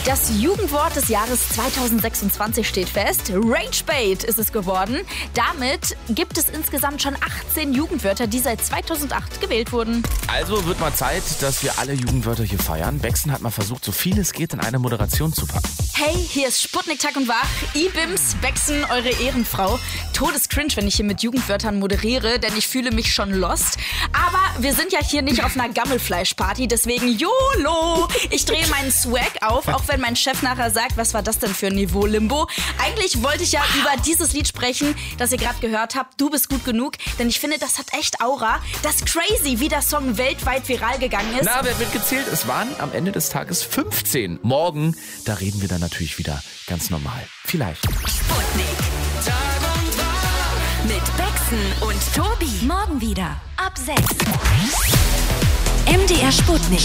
Das Jugendwort des Jahres 2026 steht fest. Ragebait ist es geworden. Damit gibt es insgesamt schon 18 Jugendwörter, die seit 2008 gewählt wurden. Also wird mal Zeit, dass wir alle Jugendwörter hier feiern. Bexen hat mal versucht, so viel es geht in eine Moderation zu packen. Hey, hier ist Sputnik Tag und Wach. Ibims, Bexen, eure Ehrenfrau. Todescringe, wenn ich hier mit Jugendwörtern moderiere, denn ich fühle mich schon lost. Aber wir sind ja hier nicht auf einer Gammelfleischparty, deswegen YOLO! Ich drehe meinen Swag auf, auch wenn mein Chef nachher sagt, was war das denn für ein Niveau-Limbo? Eigentlich wollte ich ja über dieses Lied sprechen, das ihr gerade gehört habt. Du bist gut genug, denn ich finde, das hat echt Aura. Das ist crazy, wie der Song weltweit viral gegangen ist. Na, wer wird gezählt? Es waren am Ende des Tages 15. Morgen, da reden wir dann natürlich wieder ganz normal. Vielleicht. Sputnik. Tag und Wach. Mit Bexen und Tobi. Morgen wieder ab 6. MDR Sputnik.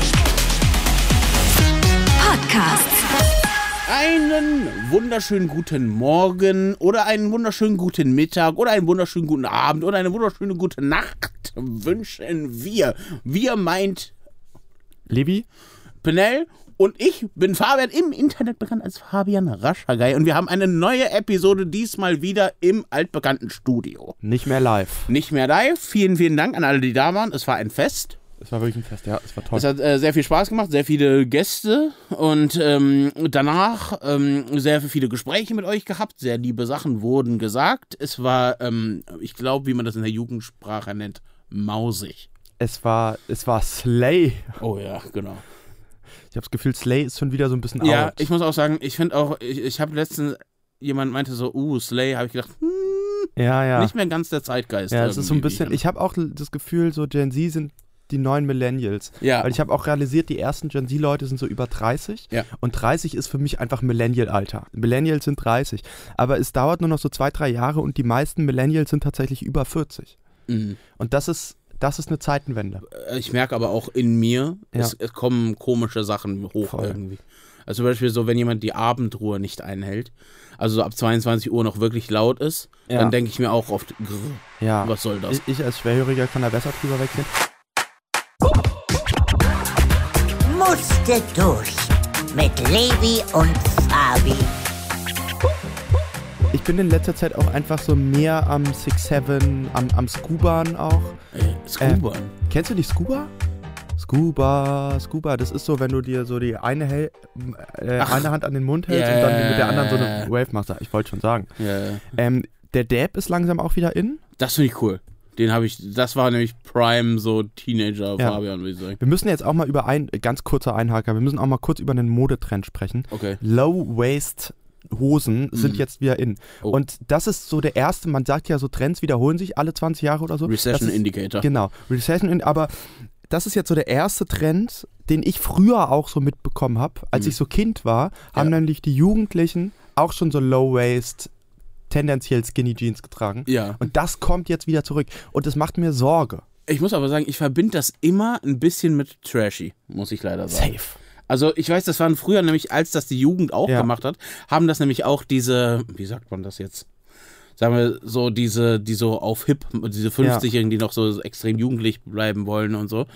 Podcast. Einen wunderschönen guten Morgen oder einen wunderschönen guten Mittag oder einen wunderschönen guten Abend oder eine wunderschöne gute Nacht wünschen wir. Wir meint Levi, Penel und ich bin Fabian, im Internet bekannt als Fabian Raschagei, und wir haben eine neue Episode, diesmal wieder im altbekannten Studio. nicht mehr live. Nicht mehr live. Vielen, vielen Dank an alle, die da waren. Es war ein Fest. Es war wirklich ein Fest, ja, es war toll. Es hat sehr viel Spaß gemacht, sehr viele Gäste und danach sehr viele Gespräche mit euch gehabt, sehr liebe Sachen wurden gesagt. Es war, ich glaube, wie man das in der Jugendsprache nennt, mausig. Es war Slay. Oh ja, genau. Ich habe das Gefühl, Slay ist schon wieder so ein bisschen Ja, out. ich muss auch sagen, ich finde auch, ich habe letztens, jemand meinte so, Slay, habe ich gedacht, Ja. nicht mehr ganz der Zeitgeist. Ja, es ist so ein irgendwie bisschen, wieder. ich habe auch das Gefühl, so Gen Z sind die neuen Millennials. Ja. Weil ich habe auch realisiert, die ersten Gen Z-Leute sind so über 30. Ja. Und 30 ist für mich einfach Millennial-Alter. Millennials sind 30. Aber es dauert nur noch so 2-3 Jahre und die meisten Millennials sind tatsächlich über 40. Mhm. Und das ist eine Zeitenwende. Ich merke aber auch in mir, Ja. es kommen komische Sachen hoch Voll. irgendwie. Also zum Beispiel so, wenn jemand die Abendruhe nicht einhält, also so ab 22 Uhr noch wirklich laut ist, Ja. dann denke ich mir auch oft, Ja. was soll das? Ich als Schwerhöriger kann da besser drüber wegsehen. Musste durch mit Levi und Fabi. Ich bin in letzter Zeit auch einfach so mehr am 6-7, am Scuban auch. Scuba. Kennst du nicht Scuba? Scuba, das ist so, wenn du dir so die eine Hand an den Mund hältst und dann mit der anderen so eine Wave machst. Ich wollte schon sagen. Ja. Der Dab ist langsam auch wieder in. Das finde ich cool. Das war nämlich Prime, so Teenager Ja. Fabian, würde ich sagen. Wir müssen jetzt auch mal über ganz kurzer Einhaker, wir müssen auch mal kurz über einen Modetrend sprechen. Okay. Low-Waist Hosen sind jetzt wieder in. Oh. Und das ist so der erste, man sagt ja so, Trends wiederholen sich alle 20 Jahre oder so. Recession Das ist, Indicator. Genau, aber das ist jetzt so der erste Trend, den ich früher auch so mitbekommen habe. Als ich so Kind war, haben nämlich die Jugendlichen auch schon so Low-Waist, tendenziell Skinny Jeans getragen. Ja. Und das kommt jetzt wieder zurück. Und das macht mir Sorge. Ich muss aber sagen, ich verbinde das immer ein bisschen mit Trashy, muss ich leider sagen. Safe. Also ich weiß, das waren früher nämlich, als das die Jugend auch Ja. gemacht hat, haben das nämlich auch diese, wie sagt man das jetzt? Sagen wir so, die so auf Hip, diese 50-Jährigen, die noch so extrem jugendlich bleiben wollen und so,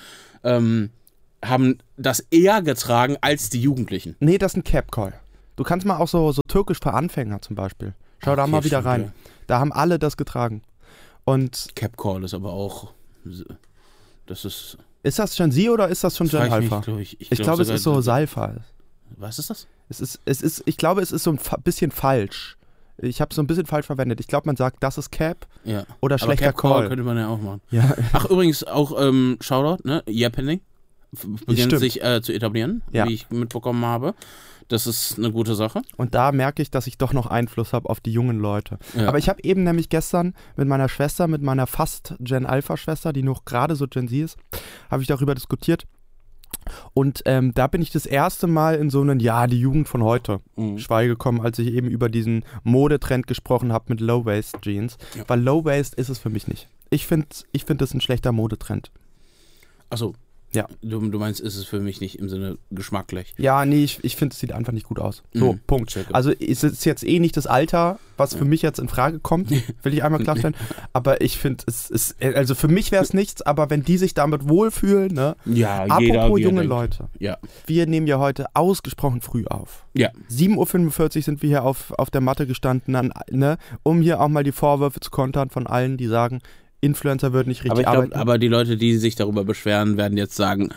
haben das eher getragen als die Jugendlichen. Nee, das ist ein Cap-Call. Du kannst mal auch so türkisch für Anfänger zum Beispiel. Schau da Okay, mal wieder stimmt, rein. ja. Da haben alle das getragen. Und Cap Call ist aber auch, das ist, ist das Gen Z oder ist das schon Gen frag Alpha? mich, Ich glaube, es sogar- ist so Salfa. Was ist das? Ich glaube, es ist so ein bisschen falsch. Ich habe es so ein bisschen falsch verwendet. Ich glaube, man sagt, das ist Cap Ja. oder Aber schlechter Cap Call Call. könnte man ja auch machen. Ja. Ach, übrigens auch Shoutout, ne? Yapending beginnt Stimmt. sich zu etablieren, Ja. wie ich mitbekommen habe. Das ist eine gute Sache. Und da merke ich, dass ich doch noch Einfluss habe auf die jungen Leute. Ja. Aber ich habe eben nämlich gestern mit meiner Schwester, mit meiner fast Gen Alpha Schwester, die noch gerade so Gen Z ist, habe ich darüber diskutiert. Und da bin ich das erste Mal in so einen, die Jugend von heute Schweige gekommen, als ich eben über diesen Modetrend gesprochen habe mit Low-Waist-Jeans. Ja. Weil Low-Waist ist es für mich nicht. Ich find das ein schlechter Modetrend. Achso. Ja. Du meinst, ist es für mich nicht im Sinne geschmacklich? Ja, nee, ich finde, es sieht einfach nicht gut aus. So, Punkt. Checke. Also es ist jetzt nicht das Alter, was für mich jetzt in Frage kommt, will ich einmal klarstellen. Aber ich finde, also für mich wäre es nichts, aber wenn die sich damit wohlfühlen, ne? Ja, Apropos junge Leute. Ja. Wir nehmen ja heute ausgesprochen früh auf. Ja. 7:45 Uhr sind wir hier auf der Matte gestanden, ne? Um hier auch mal die Vorwürfe zu kontern von allen, die sagen, Influencer würden nicht richtig arbeiten. Aber die Leute, die sich darüber beschweren, werden jetzt sagen,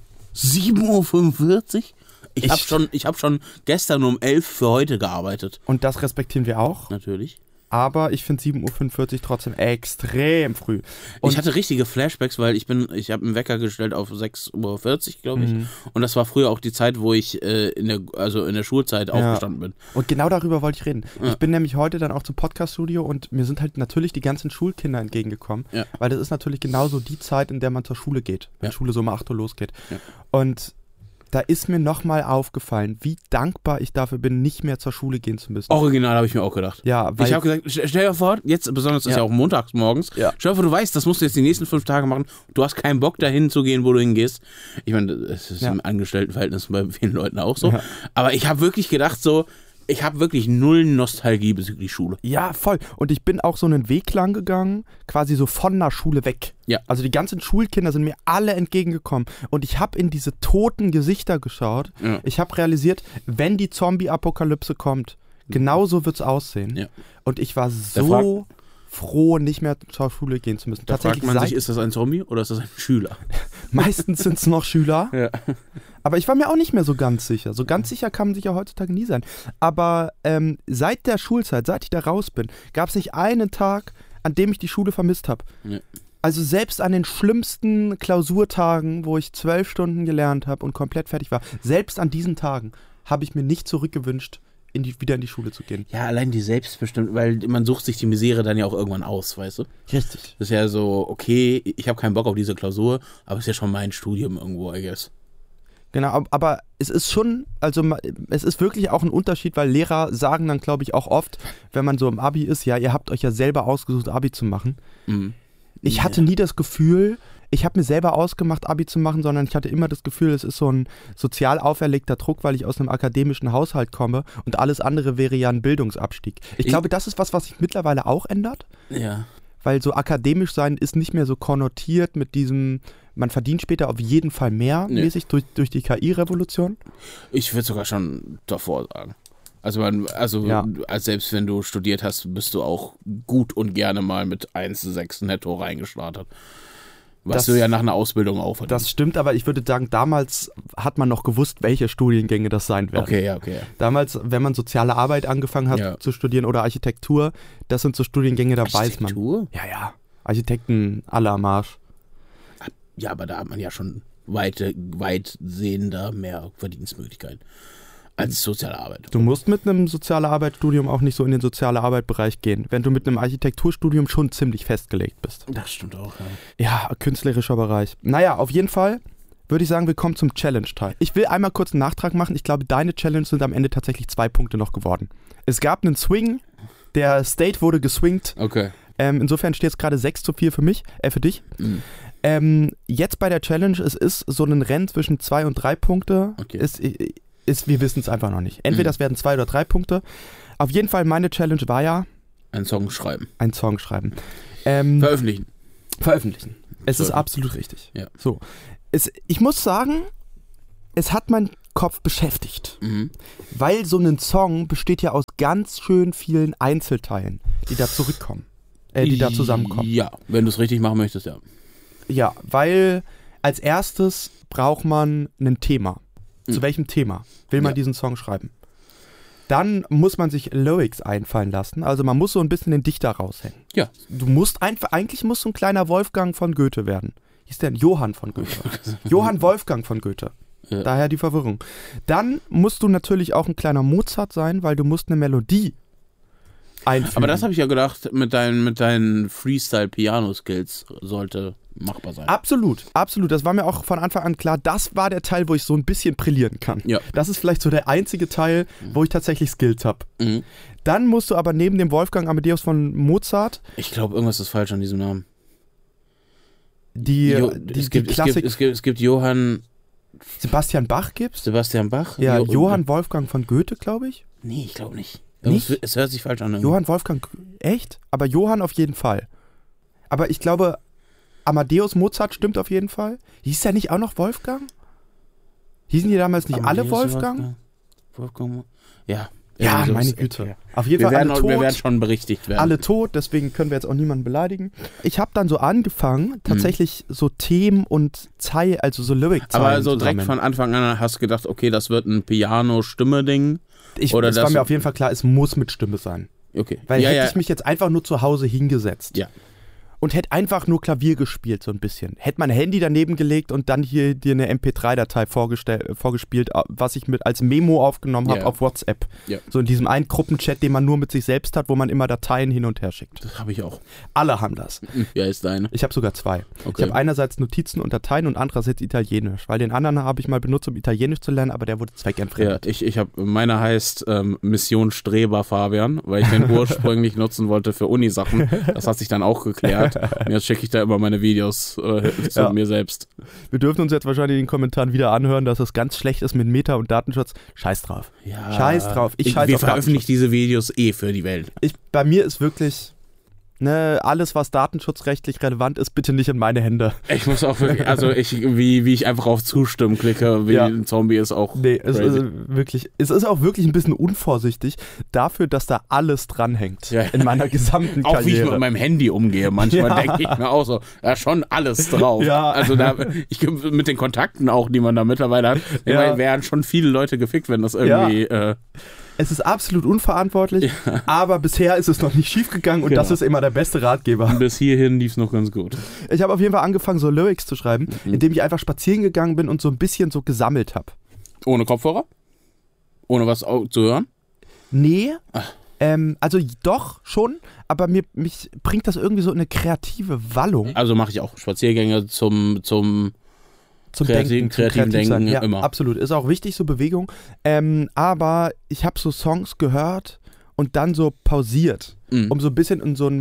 7:45 Uhr? Ich hab schon gestern um 11 für heute gearbeitet. Und das respektieren wir auch. Natürlich. Aber ich finde 7:45 Uhr trotzdem extrem früh. Und ich hatte richtige Flashbacks, weil ich habe einen Wecker gestellt auf 6:40 Uhr, glaube ich. Und das war früher auch die Zeit, wo ich in der Schulzeit aufgestanden bin. Und genau darüber wollte ich reden. Ja. Ich bin nämlich heute dann auch zum Podcast-Studio und mir sind halt natürlich die ganzen Schulkinder entgegengekommen. Ja. Weil das ist natürlich genauso die Zeit, in der man zur Schule geht. Wenn Schule so um 8 Uhr losgeht. Ja. Und da ist mir nochmal aufgefallen, wie dankbar ich dafür bin, nicht mehr zur Schule gehen zu müssen. Original habe ich mir auch gedacht. Ja, weil ich habe gesagt, stell dir vor, jetzt besonders ist ja auch montags morgens, stell dir vor, du weißt, das musst du jetzt die nächsten 5 Tage machen, du hast keinen Bock dahin zu gehen, wo du hingehst. Ich meine, das ist im Angestelltenverhältnis bei vielen Leuten auch so. Ja. Aber ich habe wirklich gedacht so, ich habe wirklich null Nostalgie bezüglich Schule. Ja, voll. Und ich bin auch so einen Weg lang gegangen, quasi so von der Schule weg. Ja. Also die ganzen Schulkinder sind mir alle entgegengekommen. Und ich habe in diese toten Gesichter geschaut. Ja. Ich habe realisiert, wenn die Zombie-Apokalypse kommt, genauso wird es aussehen. Ja. Und ich war so froh, nicht mehr zur Schule gehen zu müssen. Da fragt man sich, ist das ein Zombie oder ist das ein Schüler? Meistens sind es noch Schüler. Ja. Aber ich war mir auch nicht mehr so ganz sicher. So ganz sicher kann man sich ja heutzutage nie sein. Aber seit der Schulzeit, seit ich da raus bin, gab es nicht einen Tag, an dem ich die Schule vermisst habe. Ja. Also selbst an den schlimmsten Klausurtagen, wo ich 12 Stunden gelernt habe und komplett fertig war, selbst an diesen Tagen habe ich mir nicht zurückgewünscht, wieder in die Schule zu gehen. Ja, allein die Selbstbestimmung, weil man sucht sich die Misere dann ja auch irgendwann aus, weißt du? Richtig. Das ist ja so, okay, ich habe keinen Bock auf diese Klausur, aber es ist ja schon mein Studium irgendwo, I guess. Genau, aber es ist schon, also es ist wirklich auch ein Unterschied, weil Lehrer sagen dann, glaube ich, auch oft, wenn man so im Abi ist, ja, ihr habt euch ja selber ausgesucht, Abi zu machen. Mhm. Ich hatte nie das Gefühl, ich habe mir selber ausgemacht, Abi zu machen, sondern ich hatte immer das Gefühl, es ist so ein sozial auferlegter Druck, weil ich aus einem akademischen Haushalt komme und alles andere wäre ja ein Bildungsabstieg. Ich glaube, das ist was sich mittlerweile auch ändert. Ja. Weil so akademisch sein ist nicht mehr so konnotiert mit diesem, man verdient später auf jeden Fall mehr mäßig durch die KI-Revolution. Ich würde sogar schon davor sagen. Also selbst wenn du studiert hast, bist du auch gut und gerne mal mit 1,6 netto reingestartet. Was du ja nach einer Ausbildung auch verdienst. Das stimmt, aber ich würde sagen, damals hat man noch gewusst, welche Studiengänge das sein werden. Okay. Damals, wenn man soziale Arbeit angefangen hat zu studieren oder Architektur, das sind so Studiengänge, da weiß man. Architektur? Ja. Architekten alle am Arsch. Ja, aber da hat man ja schon weit sehender mehr Verdienstmöglichkeiten als soziale Arbeit. Du musst mit einem soziale Arbeitsstudium auch nicht so in den soziale Arbeit-Bereich gehen, wenn du mit einem Architekturstudium schon ziemlich festgelegt bist. Das stimmt auch, ja, künstlerischer Bereich. Naja, auf jeden Fall würde ich sagen, wir kommen zum Challenge-Teil. Ich will einmal kurz einen Nachtrag machen. Ich glaube, deine Challenge sind am Ende tatsächlich 2 Punkte noch geworden. Es gab einen Swing, der State wurde geswingt. Okay. Insofern steht es gerade 6:4 für dich. Mhm. Jetzt bei der Challenge, es ist so ein Rennen zwischen 2 und 3 Punkte. Okay. Wir wissen es einfach noch nicht. Entweder es werden 2 oder 3 Punkte. Auf jeden Fall, meine Challenge war ja... Einen Song schreiben. Veröffentlichen. Es ist absolut richtig. Ja. So. Ich muss sagen, es hat meinen Kopf beschäftigt. Mhm. Weil so ein Song besteht ja aus ganz schön vielen Einzelteilen, die da zurückkommen. Die da zusammenkommen. Ja, wenn du es richtig machen möchtest, ja. Ja, weil als erstes braucht man ein Thema. Zu welchem Thema will man diesen Song schreiben? Dann muss man sich Lyrics einfallen lassen. Also man muss so ein bisschen den Dichter raushängen. Ja. Eigentlich musst du ein kleiner Wolfgang von Goethe werden. Hieß der Johann von Goethe. Johann Wolfgang von Goethe. Ja. Daher die Verwirrung. Dann musst du natürlich auch ein kleiner Mozart sein, weil du musst eine Melodie einfügen. Aber das habe ich ja gedacht, mit deinen Freestyle-Piano-Skills sollte machbar sein. Absolut. Das war mir auch von Anfang an klar. Das war der Teil, wo ich so ein bisschen brillieren kann. Ja. Das ist vielleicht so der einzige Teil, wo ich tatsächlich Skills habe. Mhm. Dann musst du aber neben dem Wolfgang Amadeus von Mozart... Ich glaube, irgendwas ist falsch an diesem Namen. die Klassik. Es gibt Johann... Sebastian Bach gibt's? Sebastian Bach? Ja, Johann Wolfgang von Goethe, glaube ich. Nee, ich glaube nicht. Nicht? Es hört sich falsch an. Irgendwie. Johann Wolfgang, echt? Aber Johann auf jeden Fall. Aber ich glaube, Amadeus Mozart stimmt auf jeden Fall. Hieß der nicht auch noch Wolfgang? Hießen die damals nicht alle Wolfgang? Wolfgang? Ja. Ja, so meine Güte. Ja. Auf jeden Fall alle tot. Wir werden schon berichtigt werden. Alle tot, deswegen können wir jetzt auch niemanden beleidigen. Ich habe dann so angefangen, tatsächlich so Themen und also so Lyric-Zeilen aber so direkt von Anfang an hast du gedacht, okay, das wird ein Piano-Stimme-Ding? Es war mir auf jeden Fall klar, es muss mit Stimme sein. Okay. Weil hätte ich mich jetzt einfach nur zu Hause hingesetzt und hätte einfach nur Klavier gespielt so ein bisschen, hätte mein Handy daneben gelegt und dann hier dir eine MP3-Datei vorgespielt, was ich als Memo aufgenommen habe auf WhatsApp. Ja. So in diesem einen Gruppenchat, den man nur mit sich selbst hat, wo man immer Dateien hin und her schickt. Das habe ich auch. Alle haben das. Ja, ist deine. Ich habe sogar 2. Okay. Ich habe einerseits Notizen und Dateien und andererseits Italienisch, weil den anderen habe ich mal benutzt, um Italienisch zu lernen, aber der wurde zweckentfremdet. Ja, meiner heißt Mission Streber Fabian, weil ich den ursprünglich nutzen wollte für Unisachen. Das hat sich dann auch geklärt. Und jetzt schicke ich da immer meine Videos zu mir selbst. Wir dürfen uns jetzt wahrscheinlich in den Kommentaren wieder anhören, dass es ganz schlecht ist mit Meta- und Datenschutz. Scheiß drauf. Ja, Scheiß drauf. Wir veröffentlichen diese Videos für die Welt. Bei mir ist wirklich... alles, was datenschutzrechtlich relevant ist, bitte nicht in meine Hände. Ich muss auch wirklich, wie ich einfach auf Zustimmen klicke, wie ein Zombie ist auch. Nee, es ist auch wirklich ein bisschen unvorsichtig dafür, dass da alles dranhängt in meiner gesamten Karriere. Auch wie ich mit meinem Handy umgehe. Manchmal denke ich mir auch so, schon alles drauf. Ja. Also mit den Kontakten auch, die man da mittlerweile hat, werden schon viele Leute gefickt, wenn das irgendwie... Es ist absolut unverantwortlich, aber bisher ist es noch nicht schief gegangen und das ist immer der beste Ratgeber. Bis hierhin lief es noch ganz gut. Ich habe auf jeden Fall angefangen, so Lyrics zu schreiben, indem ich einfach spazieren gegangen bin und so ein bisschen so gesammelt habe. Ohne Kopfhörer? Ohne was zu hören? Nee. Also doch, schon, aber mich bringt das irgendwie so in eine kreative Wallung. Also mache ich auch Spaziergänge zum kreativen Denken ja, immer. Absolut, ist auch wichtig, so Bewegung. Aber ich habe so Songs gehört und dann so pausiert, um so ein bisschen in so eine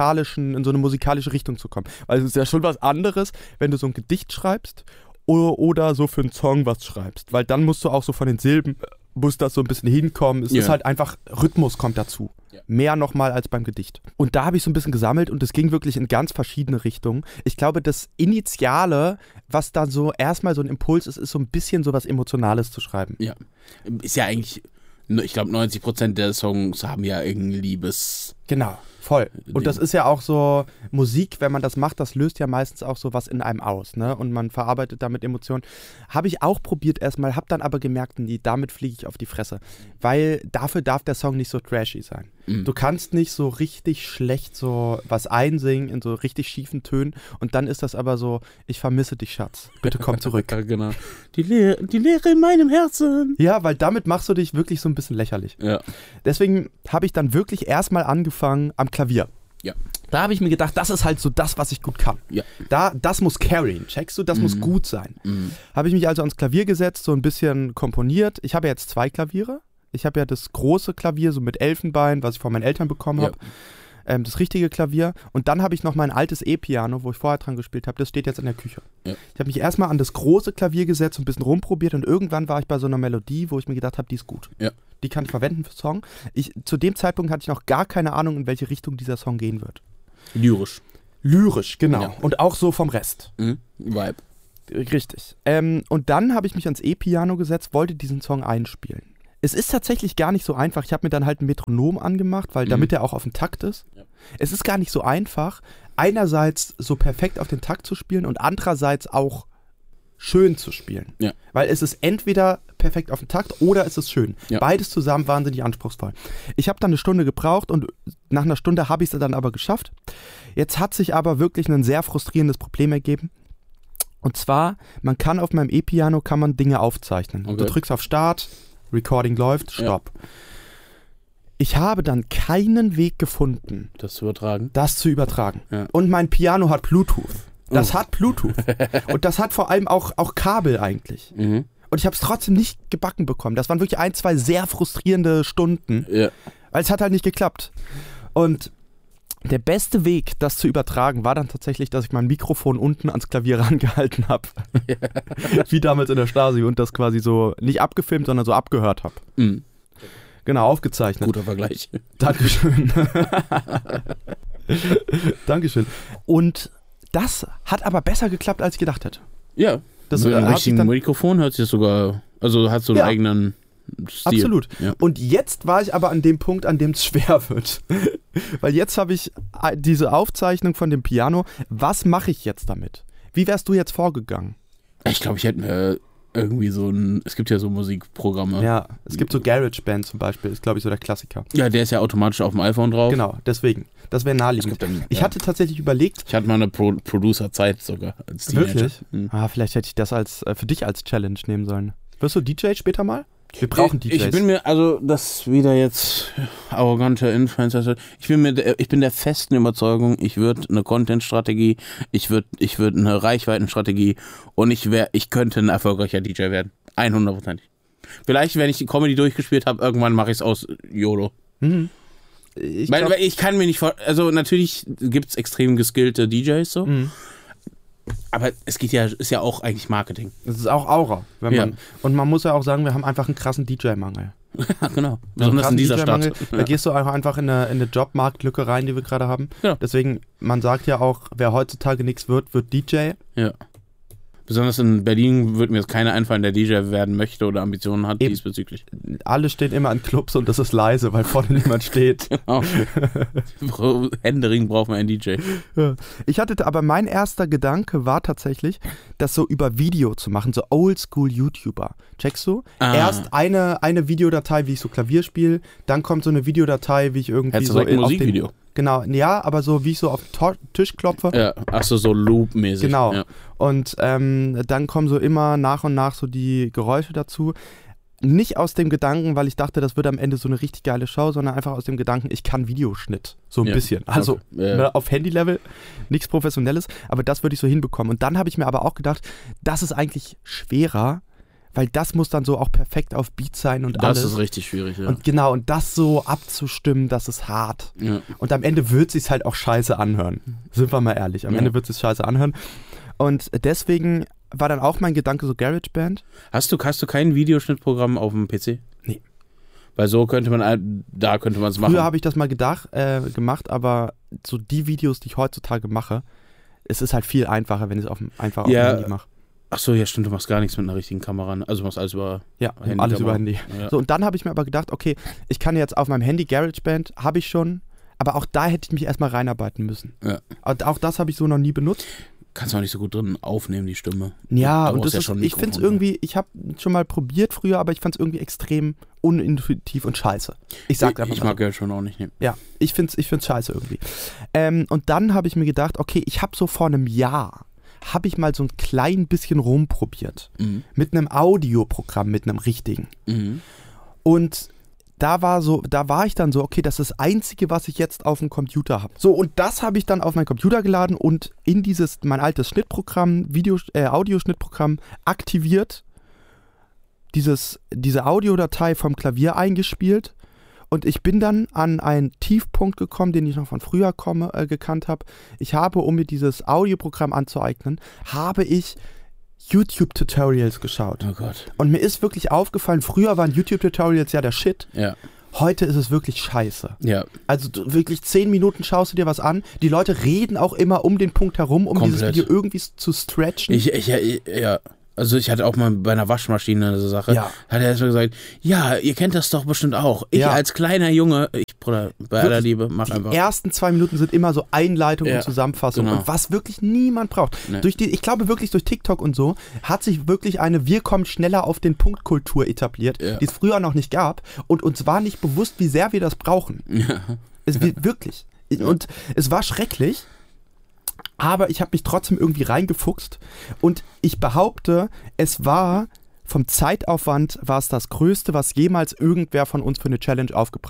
musikalische Richtung zu kommen. Weil es ist ja schon was anderes, wenn du so ein Gedicht schreibst oder so für einen Song was schreibst. Weil dann musst du auch so von den Silben, muss das so ein bisschen hinkommen. Es ist halt einfach, Rhythmus kommt dazu. Ja. Mehr nochmal als beim Gedicht. Und da habe ich so ein bisschen gesammelt und es ging wirklich in ganz verschiedene Richtungen. Ich glaube, das Initiale, was da so erstmal so ein Impuls ist, ist so ein bisschen so was Emotionales zu schreiben. Ja. Ist ja eigentlich, ich glaube 90% der Songs haben ja irgendein Liebes... Genau, voll. Und das ist ja auch so, Musik, wenn man das macht, das löst ja meistens auch so was in einem aus, ne? Und man verarbeitet damit Emotionen. Habe ich auch probiert erstmal, habe dann aber gemerkt, nee, damit fliege ich auf die Fresse. Weil dafür darf der Song nicht so trashy sein. Du kannst nicht so richtig schlecht so was einsingen in so richtig schiefen Tönen und dann ist das aber so, ich vermisse dich, Schatz. Bitte komm zurück. Genau. Die Leere in meinem Herzen. Ja, weil damit machst du dich wirklich so ein bisschen lächerlich. Ja. Deswegen habe ich dann wirklich erstmal angefangen am Klavier. Ja. Da habe ich mir gedacht, das ist halt so das, was ich gut kann. Ja. Das muss carryen, checkst du? Das muss gut sein. Habe ich mich also ans Klavier gesetzt, so ein bisschen komponiert. Ich habe jetzt 2 Klaviere. Ich habe ja das große Klavier, so mit Elfenbein, was ich von meinen Eltern bekommen habe. Das richtige Klavier. Und dann habe ich noch mein altes E-Piano, wo ich vorher dran gespielt habe. Das steht jetzt in der Küche. Ja. Ich habe mich erstmal an das große Klavier gesetzt und ein bisschen rumprobiert. Und irgendwann war ich bei so einer Melodie, wo ich mir gedacht habe, die ist gut. Ja. Die kann ich verwenden für Song. Zu dem Zeitpunkt hatte ich noch gar keine Ahnung, in welche Richtung dieser Song gehen wird. Lyrisch. Lyrisch, genau. Ja. Und auch so vom Rest. Vibe. Richtig. Und dann habe ich mich ans E-Piano gesetzt, wollte diesen Song einspielen. Es ist tatsächlich gar nicht so einfach. Ich habe mir dann halt ein Metronom angemacht, weil damit er auch auf den Takt ist. Ja. Es ist gar nicht so einfach, einerseits so perfekt auf den Takt zu spielen und andererseits auch schön zu spielen. Ja. Weil es ist entweder perfekt auf den Takt oder es ist schön. Ja. Beides zusammen wahnsinnig anspruchsvoll. Ich habe dann eine Stunde gebraucht und nach einer Stunde habe ich es dann aber geschafft. Jetzt hat sich aber wirklich ein sehr frustrierendes Problem ergeben. Und zwar, man kann auf meinem E-Piano Dinge aufzeichnen. Okay. Du drückst auf Start, Recording läuft, Stopp. Ja. Ich habe dann keinen Weg gefunden, das zu übertragen. Ja. Und mein Piano hat Bluetooth. Das hat Bluetooth. Und das hat vor allem auch Kabel eigentlich. Und ich habe es trotzdem nicht gebacken bekommen. Das waren wirklich 1, 2 sehr frustrierende Stunden. Ja. Weil es hat halt nicht geklappt. Und Der beste Weg, das zu übertragen, war dann tatsächlich, dass ich mein Mikrofon unten ans Klavier rangehalten habe. Wie damals in der Stasi und das quasi so nicht abgefilmt, sondern so abgehört habe. Mhm. Genau, aufgezeichnet. Guter Vergleich. Dankeschön. Dankeschön. Und das hat aber besser geklappt, als ich gedacht hätte. Ja, Das mit einem hat sich richtigen dann- Mikrofon hört sich das sogar, also hat so einen Ja. eigenen Stil. Absolut. Ja. Und jetzt war ich aber an dem Punkt, an dem es schwer wird. Weil jetzt habe ich diese Aufzeichnung von dem Piano. Was mache ich jetzt damit? Wie wärst du jetzt vorgegangen? Ich glaube, ich hätte mir irgendwie es gibt ja so Musikprogramme. Ja, es gibt so GarageBand zum Beispiel, ist glaube ich so der Klassiker. Ja, der ist ja automatisch auf dem iPhone drauf. Genau, deswegen. Das wäre naheliegend. Es gibt dann- Ich ja. hatte tatsächlich überlegt, Ich hatte mal eine Producer-Zeit sogar als Teenager. wirklich? Mhm. Vielleicht hätte ich das für dich als Challenge nehmen sollen. Wirst du DJ später mal? Wir brauchen DJs. Ich bin mir, also das wieder jetzt arrogante Influencer, ich bin der festen Überzeugung, ich würde eine Content-Strategie, ich würde eine Reichweitenstrategie und ich könnte ein erfolgreicher DJ werden. 100%. Vielleicht, wenn ich die Comedy durchgespielt habe, irgendwann mache ich es aus YOLO. Ich Weil glaub, ich kann mir nicht also natürlich gibt es extrem geskillte DJs so, aber ist ja auch eigentlich Marketing. das ist auch Aura. Ja. Und man muss ja auch sagen, wir haben einfach einen krassen DJ-Mangel. Ja, genau. Einen Besonders in krassen dieser Stadt. DJ-Mangel. Da gehst du auch einfach in eine Jobmarktlücke rein, die wir gerade haben. Ja. Deswegen, man sagt ja auch, wer heutzutage nichts wird DJ. Ja. Besonders in Berlin würde mir jetzt keiner einfallen, der DJ werden möchte oder Ambitionen hat Eben. diesbezüglich. Alle stehen immer in Clubs und das ist leise, weil vorne niemand steht. Genau. Händering braucht man einen DJ. Ja. Aber mein erster Gedanke war tatsächlich, das so über Video zu machen, so Oldschool-YouTuber. Checkst du? Ah. Erst eine Videodatei, wie ich so Klavier spiele, dann kommt so eine Videodatei, wie ich irgendwie Hättest du so direkt ein auf den, Musikvideo? Genau, ja, aber so wie ich so auf den Tisch klopfe. Ja, achso, so Loop-mäßig. Genau. Ja. Und dann kommen so immer nach und nach so die Geräusche dazu. Nicht aus dem Gedanken, weil ich dachte, das wird am Ende so eine richtig geile Show, sondern einfach aus dem Gedanken, ich kann Videoschnitt. So ein Ja. bisschen. Also Okay. Ja. ne, auf Handy-Level, nichts Professionelles, aber das würde ich so hinbekommen. Und dann habe ich mir aber auch gedacht, das ist eigentlich schwerer, weil das muss dann so auch perfekt auf Beat sein und Das alles. ist richtig schwierig, ja. Und genau, und das so abzustimmen, das ist hart. Ja. Und am Ende wird es sich halt auch scheiße anhören. Sind wir mal ehrlich. Am Ja. Ende wird es sich scheiße anhören. Und deswegen war dann auch mein Gedanke so GarageBand. Hast du kein Videoschnittprogramm auf dem PC? Nee. Weil so könnte man es machen. Früher habe ich das mal gemacht, aber so die Videos, die ich heutzutage mache, es ist halt viel einfacher, wenn ich es einfach auf dem Handy mache. Achso, ja stimmt, du machst gar nichts mit einer richtigen Kamera. Ne? Also du machst alles über Ja, Handy, alles über Kamera. Handy. Ja. So, und dann habe ich mir aber gedacht, okay, ich kann jetzt auf meinem Handy GarageBand, habe ich schon, aber auch da hätte ich mich erstmal reinarbeiten müssen. Ja. Und auch das habe ich so noch nie benutzt. Kannst du auch nicht so gut drin aufnehmen, die Stimme. Ja, Du und brauchst das ist, schon ein ich finde es Mikrofon, irgendwie, ich habe schon mal probiert früher, aber ich fand es irgendwie extrem unintuitiv und scheiße. Ich sag's einfach Ich mal mag ja schon auch nicht. Ne? Ja, ich find's scheiße irgendwie. Und dann habe ich mir gedacht, okay, ich habe so vor einem Jahr, habe ich mal so ein klein bisschen rumprobiert. Mhm. Mit einem Audioprogramm, mit einem richtigen. Mhm. Und da war ich dann so, okay, das ist das Einzige, was ich jetzt auf dem Computer habe. So, und das habe ich dann auf meinen Computer geladen und in mein altes Schnittprogramm, Audioschnittprogramm aktiviert, diese Audiodatei vom Klavier eingespielt. Und ich bin dann an einen Tiefpunkt gekommen, den ich noch von früher gekannt habe. Ich habe, um mir dieses Audioprogramm anzueignen, habe ich YouTube-Tutorials geschaut. Oh Gott. Und mir ist wirklich aufgefallen, früher waren YouTube-Tutorials ja der Shit. Ja. Heute ist es wirklich scheiße. Ja. Also wirklich 10 Minuten schaust du dir was an. Die Leute reden auch immer um den Punkt herum, um dieses Komplett. Video irgendwie zu stretchen. Ja. Also ich hatte auch mal bei einer Waschmaschine eine Sache. Ja. Hat er erstmal gesagt, ja, ihr kennt das doch bestimmt auch. Ich Ja. als kleiner Junge, Bruder, bei aller Liebe, mach Die einfach. ersten 2 Minuten sind immer so Einleitung Ja, und Zusammenfassung. genau. Und was wirklich niemand braucht. Nee. Ich glaube wirklich durch TikTok und so hat sich wirklich eine Wir kommen schneller auf den Punkt Kultur etabliert, Ja. die es früher noch nicht gab. Und uns war nicht bewusst, wie sehr wir das brauchen. Wirklich. Und es war schrecklich. Aber ich habe mich trotzdem irgendwie reingefuchst und ich behaupte, es war vom Zeitaufwand war es das Größte, was jemals irgendwer von uns für eine Challenge aufgebracht hat.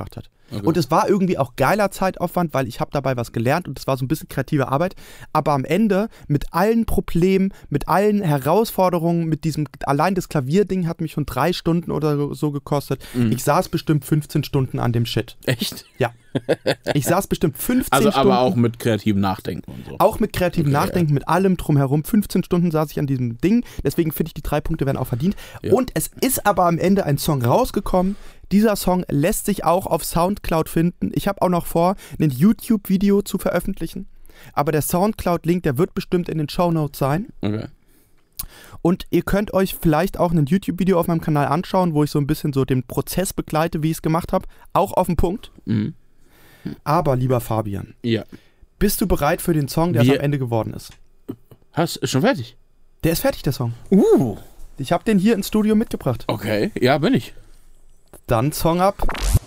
Okay. Und es war irgendwie auch geiler Zeitaufwand, weil ich habe dabei was gelernt und es war so ein bisschen kreative Arbeit. Aber am Ende mit allen Problemen, mit allen Herausforderungen, mit diesem, allein das Klavierding hat mich schon 3 Stunden oder so gekostet. Ich saß bestimmt 15 Stunden an dem Shit. Echt? Ja. Ich saß bestimmt 15 Stunden. Also aber auch mit kreativem Nachdenken und so. Auch mit kreativem Nachdenken, mit allem drumherum. 15 Stunden saß ich an diesem Ding. Deswegen finde ich, die 3 Punkte werden auch verdient. Ja. Und es ist aber am Ende ein Song rausgekommen. Dieser Song lässt sich auch auf Soundcloud finden. Ich habe auch noch vor, ein YouTube-Video zu veröffentlichen. Aber der Soundcloud-Link, der wird bestimmt in den Shownotes sein. Okay. Und ihr könnt euch vielleicht auch ein YouTube-Video auf meinem Kanal anschauen, wo ich so ein bisschen so den Prozess begleite, wie ich es gemacht habe. Auch auf den Punkt. Mhm. Aber, lieber Fabian, bist du bereit für den Song, der es am Ende geworden ist? Ist schon fertig? Der ist fertig, der Song. Ich habe den hier ins Studio mitgebracht. Okay, ja, bin ich. Dann Song ab.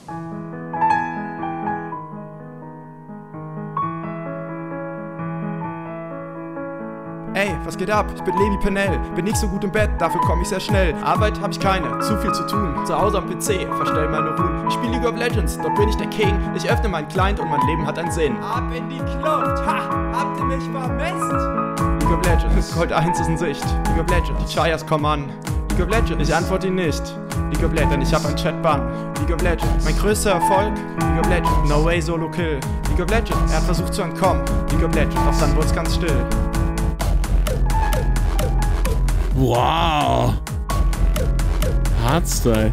Ey, was geht ab? Ich bin Levi Pennell, bin nicht so gut im Bett, dafür komme ich sehr schnell. Arbeit habe ich keine, zu viel zu tun. Zu Hause am PC, verstell meine Ruhen. Ich spiele League of Legends, dort bin ich der King. Ich öffne meinen Client und mein Leben hat einen Sinn. Ab in die Kluft, ha, habt ihr mich vermisst? League of Legends, Gold 1 ist in Sicht. League of Legends, die Chayas kommen an. League of Legends, ich antworte ihn nicht. League of Legends, ich hab einen Chat-Bann. League of Legends, mein größter Erfolg. League of Legends, no way solo kill. League of Legends, er hat versucht zu entkommen. League of Legends, doch dann wurd's ganz still. Wow. Hardstyle.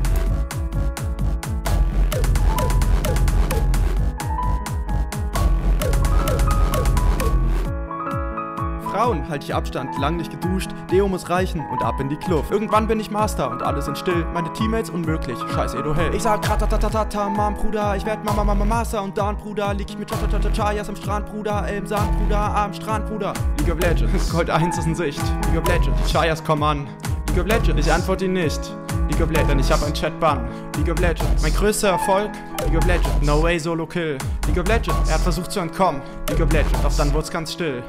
Frauen, halt ich Abstand, lang nicht geduscht, Deo muss reichen und ab in die Kluft. Irgendwann bin ich Master und alle sind still, meine Teammates unmöglich, scheiß Edo hell. Ich sag kratatatata, Mam, Bruder, ich werd Mama, Master und dann, Bruder, lieg ich mit Chayas am Strand, Bruder, im Sand, Bruder, am Strand, Bruder. League of Legends, Gold 1 ist in Sicht, League of Legends, die Chayas kommen an. League of Legends, ich antworte ihn nicht. League of Legends, ich hab einen Chat-Bann. League of Legends, mein größter Erfolg. League of Legends, no way solo kill. League of Legends, er hat versucht zu entkommen. League of Legends, doch dann wurd's ganz still.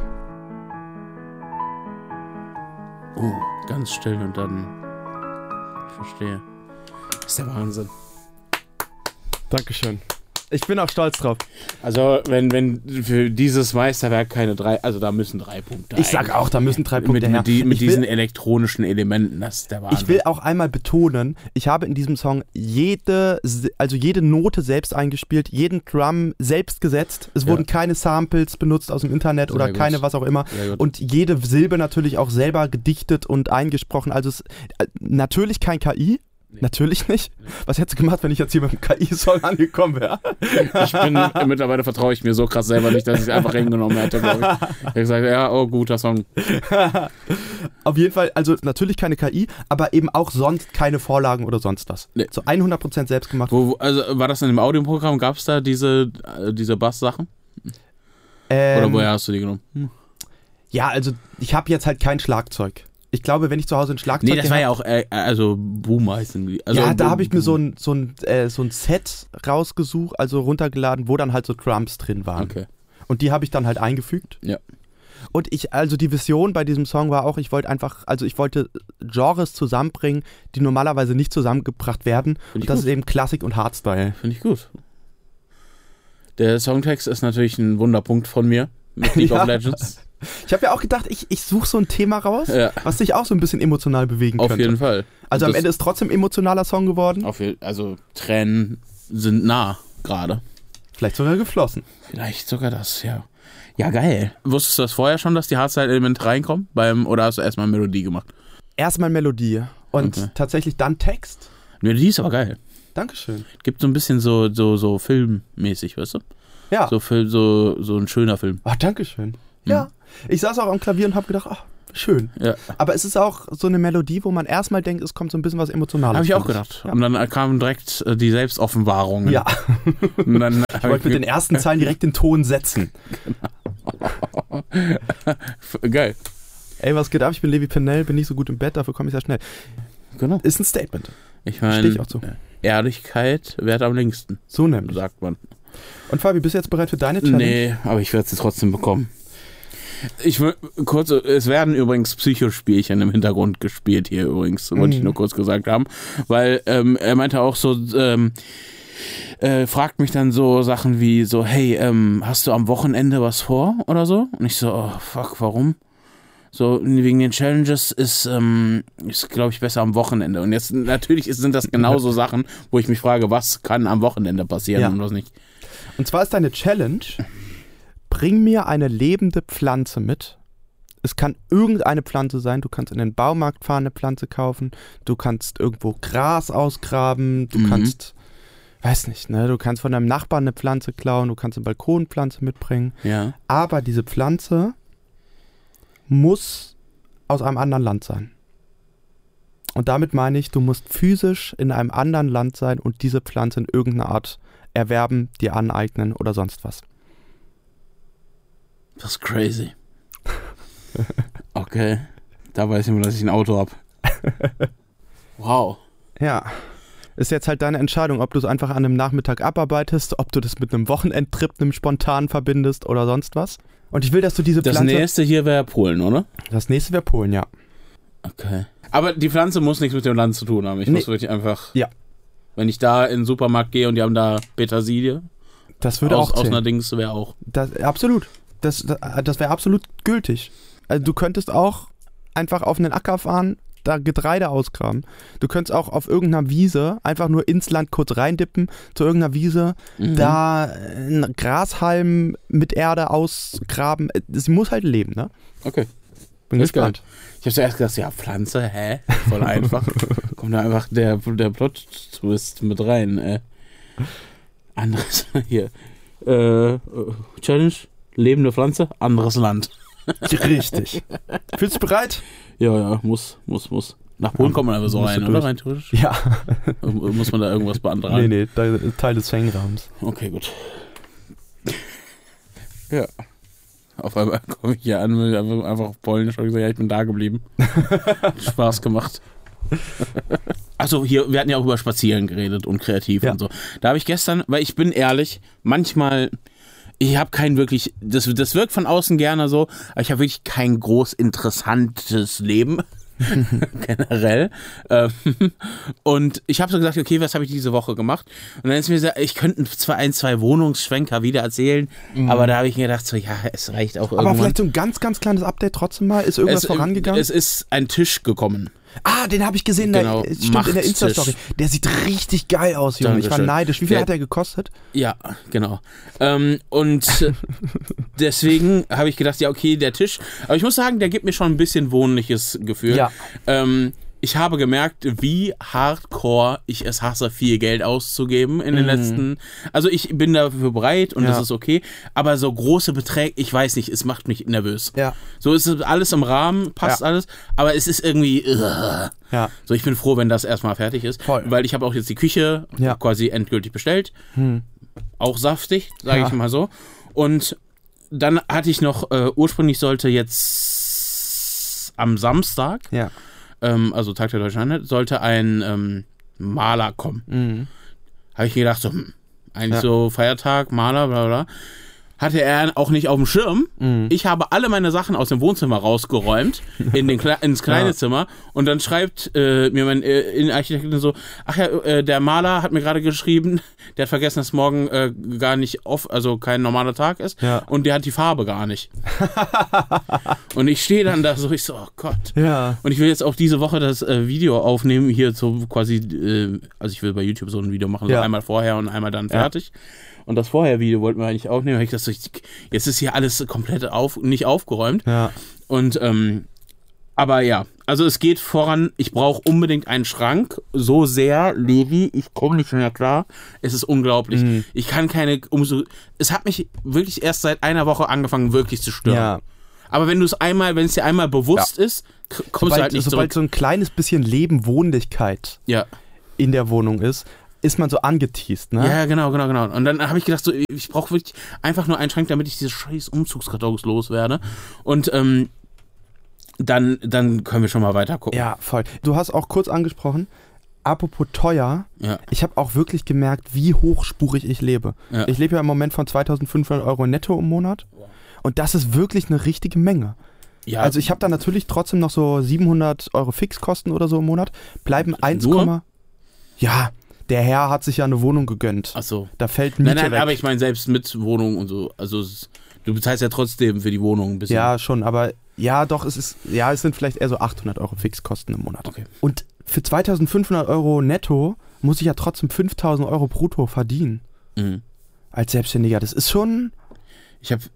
Ganz still und dann. Ich verstehe. Das ist der Wahnsinn. Dankeschön. Ich bin auch stolz drauf. Also, wenn für dieses Meisterwerk keine 3, also da müssen 3 Punkte. Ich sag auch, da müssen 3 Punkte her. Mit diesen elektronischen Elementen, das ist der Wahnsinn. Ich will auch einmal betonen, ich habe in diesem Song jede Note selbst eingespielt, jeden Drum selbst gesetzt. Es wurden keine Samples benutzt aus dem Internet oder keine was auch immer. Und jede Silbe natürlich auch selber gedichtet und eingesprochen. Also natürlich kein KI. Natürlich nicht. Was hättest du gemacht, wenn ich jetzt hier mit dem KI-Song angekommen wäre? Mittlerweile vertraue ich mir so krass selber nicht, dass ich es einfach hingenommen hätte, glaube ich. Ich habe gesagt, ja, oh, guter Song. Auf jeden Fall, also natürlich keine KI, aber eben auch sonst keine Vorlagen oder sonst was. Nee. So 100% selbst gemacht. Also war das in dem Audioprogramm, gab es da diese Bass-Sachen? Oder woher hast du die genommen? Ja, also ich habe jetzt halt kein Schlagzeug. Ich glaube, wenn ich zu Hause ein Schlagzeug habe... Nee, das war ja auch, also Boom heißen die. Also ja, da habe ich mir so ein Set rausgesucht, also runtergeladen, wo dann halt so Drums drin waren. Okay. Und die habe ich dann halt eingefügt. Ja. Und also die Vision bei diesem Song war auch, ich wollte Genres zusammenbringen, die normalerweise nicht zusammengebracht werden. Und das ist eben Klassik und Hardstyle. Finde ich gut. Der Songtext ist natürlich ein Wunderpunkt von mir mit League of Legends. Ich habe ja auch gedacht, ich suche so ein Thema raus, was dich auch so ein bisschen emotional bewegen könnte. Auf jeden Fall. Also am Ende ist trotzdem ein emotionaler Song geworden. Also Tränen sind nah gerade. Vielleicht sogar geflossen. Vielleicht sogar das, ja. Ja, geil. Wusstest du das vorher schon, dass die Hardstyle-Elemente reinkommen? Oder hast du erstmal Melodie gemacht? Erstmal Melodie und tatsächlich dann Text. Melodie ist aber geil. Dankeschön. Gibt so ein bisschen so filmmäßig, weißt du? Ja. So ein schöner Film. Ach, Dankeschön. Ja. Ich saß auch am Klavier und habe gedacht, ach, schön. Ja. Aber es ist auch so eine Melodie, wo man erstmal denkt, es kommt so ein bisschen was Emotionales. Habe ich auch gedacht. Ja. Und dann kam direkt die Selbstoffenbarung. Ja. Und dann ich wollte mit den ersten Zeilen direkt den Ton setzen. Genau. Geil. Ey, was geht ab? Ich bin Levi Pennell, bin nicht so gut im Bett, dafür komme ich sehr schnell. Genau. Ist ein Statement. Ich meine, stehe ich auch zu. Ehrlichkeit währt am längsten. So nämlich. Sagt man. Und Fabi, bist du jetzt bereit für deine Challenge? Nee, aber ich werde sie trotzdem bekommen. Es werden übrigens Psychospielchen im Hintergrund gespielt hier übrigens, wollte ich nur kurz gesagt haben, weil er meinte auch so, fragt mich dann so Sachen wie so, hey, hast du am Wochenende was vor oder so? Und ich so, oh fuck, warum? So, wegen den Challenges ist glaube ich, besser am Wochenende. Und jetzt, natürlich sind das genauso Sachen, wo ich mich frage, was kann am Wochenende passieren und was nicht. Und zwar ist deine Challenge, bring mir eine lebende Pflanze mit. Es kann irgendeine Pflanze sein. Du kannst in den Baumarkt fahren, eine Pflanze kaufen. Du kannst irgendwo Gras ausgraben. Du kannst, weiß nicht, ne? Du kannst von deinem Nachbarn eine Pflanze klauen. Du kannst eine Balkonpflanze mitbringen. Ja. Aber diese Pflanze muss aus einem anderen Land sein. Und damit meine ich, du musst physisch in einem anderen Land sein und diese Pflanze in irgendeiner Art erwerben, dir aneignen oder sonst was. Das ist crazy. Okay. Da weiß ich mal, dass ich ein Auto habe. Wow. Ja. Ist jetzt halt deine Entscheidung, ob du es einfach an einem Nachmittag abarbeitest, ob du das mit einem Wochenendtrip, einem spontan verbindest oder sonst was. Und ich will, dass du diese Pflanze... Das nächste hier wäre Polen, oder? Das nächste wäre Polen, ja. Okay. Aber die Pflanze muss nichts mit dem Land zu tun haben. Ich muss wirklich einfach... Ja. Wenn ich da in den Supermarkt gehe und die haben da Petersilie... Das würde auch aus zählen. einer Dings wäre auch... Absolut. Das wäre absolut gültig. Also du könntest auch einfach auf einen Acker fahren, da Getreide ausgraben. Du könntest auch auf irgendeiner Wiese einfach nur ins Land kurz reindippen, zu irgendeiner Wiese, da einen Grashalm mit Erde ausgraben. Es muss halt leben, ne? Okay. Bin gespannt. Ich habe zuerst gedacht, ja, Pflanze, voll einfach. Kommt da einfach der Plot-Twist mit rein, Anderes hier. Challenge, lebende Pflanze, anderes Land. Richtig. Fühlst du dich bereit? Ja, muss. Nach Polen kommt man aber so rein, oder? Rein theoretisch? Ja. Muss man da irgendwas beantragen? Nee, Teil des Fangrams. Okay, gut. Ja. Auf einmal komme ich hier an, einfach auf Polnisch und gesagt, ja, ich bin da geblieben. Spaß gemacht. Achso, wir hatten ja auch über Spazieren geredet und kreativ und so. Da habe ich gestern, weil ich bin ehrlich, manchmal... Ich habe kein wirklich, das wirkt von außen gerne so, aber ich habe wirklich kein groß interessantes Leben, generell. Und ich habe so gesagt, okay, was habe ich diese Woche gemacht? Und dann ist mir gesagt, ich könnte zwar zwei Wohnungsschwenker wieder erzählen, aber da habe ich mir gedacht, so ja, es reicht auch irgendwann. Aber vielleicht so ein ganz, ganz kleines Update trotzdem mal. Ist irgendwas vorangegangen? Es ist ein Tisch gekommen. Ah, den habe ich gesehen, Genau, stimmt, in der Insta-Story. Der sieht richtig geil aus, Junge. Ich war neidisch. Wie viel hat der gekostet? Ja, genau. Und deswegen habe ich gedacht, ja, okay, der Tisch. Aber ich muss sagen, der gibt mir schon ein bisschen wohnliches Gefühl. Ja. Ich habe gemerkt, wie hardcore ich es hasse, viel Geld auszugeben in den letzten... Also ich bin dafür bereit und das ist okay, aber so große Beträge, ich weiß nicht, es macht mich nervös. Ja. So ist es alles im Rahmen, passt alles, aber es ist irgendwie... Ja. So, ich bin froh, wenn das erstmal fertig ist, weil ich habe auch jetzt die Küche quasi endgültig bestellt. Auch saftig, sage ich mal so. Und dann hatte ich noch, ursprünglich sollte jetzt am Samstag... Ja. Also Tag der Deutschen Einheit, sollte ein Maler kommen. Habe ich gedacht, so, eigentlich so Feiertag, Maler, bla bla. Hatte er auch nicht auf dem Schirm. Ich habe alle meine Sachen aus dem Wohnzimmer rausgeräumt, ins kleine Zimmer. Und dann schreibt mir mein Innenarchitekt so, ach ja, der Maler hat mir gerade geschrieben, der hat vergessen, dass morgen gar nicht also kein normaler Tag ist. Ja. Und der hat die Farbe gar nicht. Und ich stehe dann da so, ich so, oh Gott. Ja. Und ich will jetzt auch diese Woche das Video aufnehmen, hier so quasi, also ich will bei YouTube so ein Video machen, so einmal vorher und einmal dann fertig. Und das Vorher-Video wollten wir eigentlich aufnehmen. Ich dachte, jetzt ist hier alles komplett nicht aufgeräumt. Ja. Und, aber ja, also es geht voran. Ich brauche unbedingt einen Schrank. So sehr, Levi, ich komme nicht mehr klar. Es ist unglaublich. Ich kann es hat mich wirklich erst seit einer Woche angefangen, wirklich zu stören. Ja. Aber wenn es dir einmal bewusst ist, kommst du halt nicht zurück. Sobald so ein kleines bisschen Wohnlichkeit in der Wohnung ist man so angeteast, ne? Ja, genau. Und dann habe ich gedacht, so, ich brauche wirklich einfach nur einen Schrank, damit ich diese scheiß Umzugskartons loswerde. Und dann können wir schon mal weiter gucken. Ja, voll. Du hast auch kurz angesprochen, apropos teuer, ich habe auch wirklich gemerkt, wie hochspurig ich lebe. Ja. Ich lebe ja im Moment von 2.500 Euro netto im Monat. Und das ist wirklich eine richtige Menge. Ja. Also ich habe da natürlich trotzdem noch so 700 Euro Fixkosten oder so im Monat. Bleiben 1, ja, der Herr hat sich ja eine Wohnung gegönnt. Ach so. Da fällt Miete Nein, weg. aber ich meine selbst mit Wohnung und so. Also du bezahlst ja trotzdem für die Wohnung ein bisschen. Ja, schon, aber ja, doch, es sind vielleicht eher so 800 Euro Fixkosten im Monat. Okay. Und für 2.500 Euro netto muss ich ja trotzdem 5.000 Euro brutto verdienen. Mhm. Als Selbstständiger. Das ist schon... Ich habe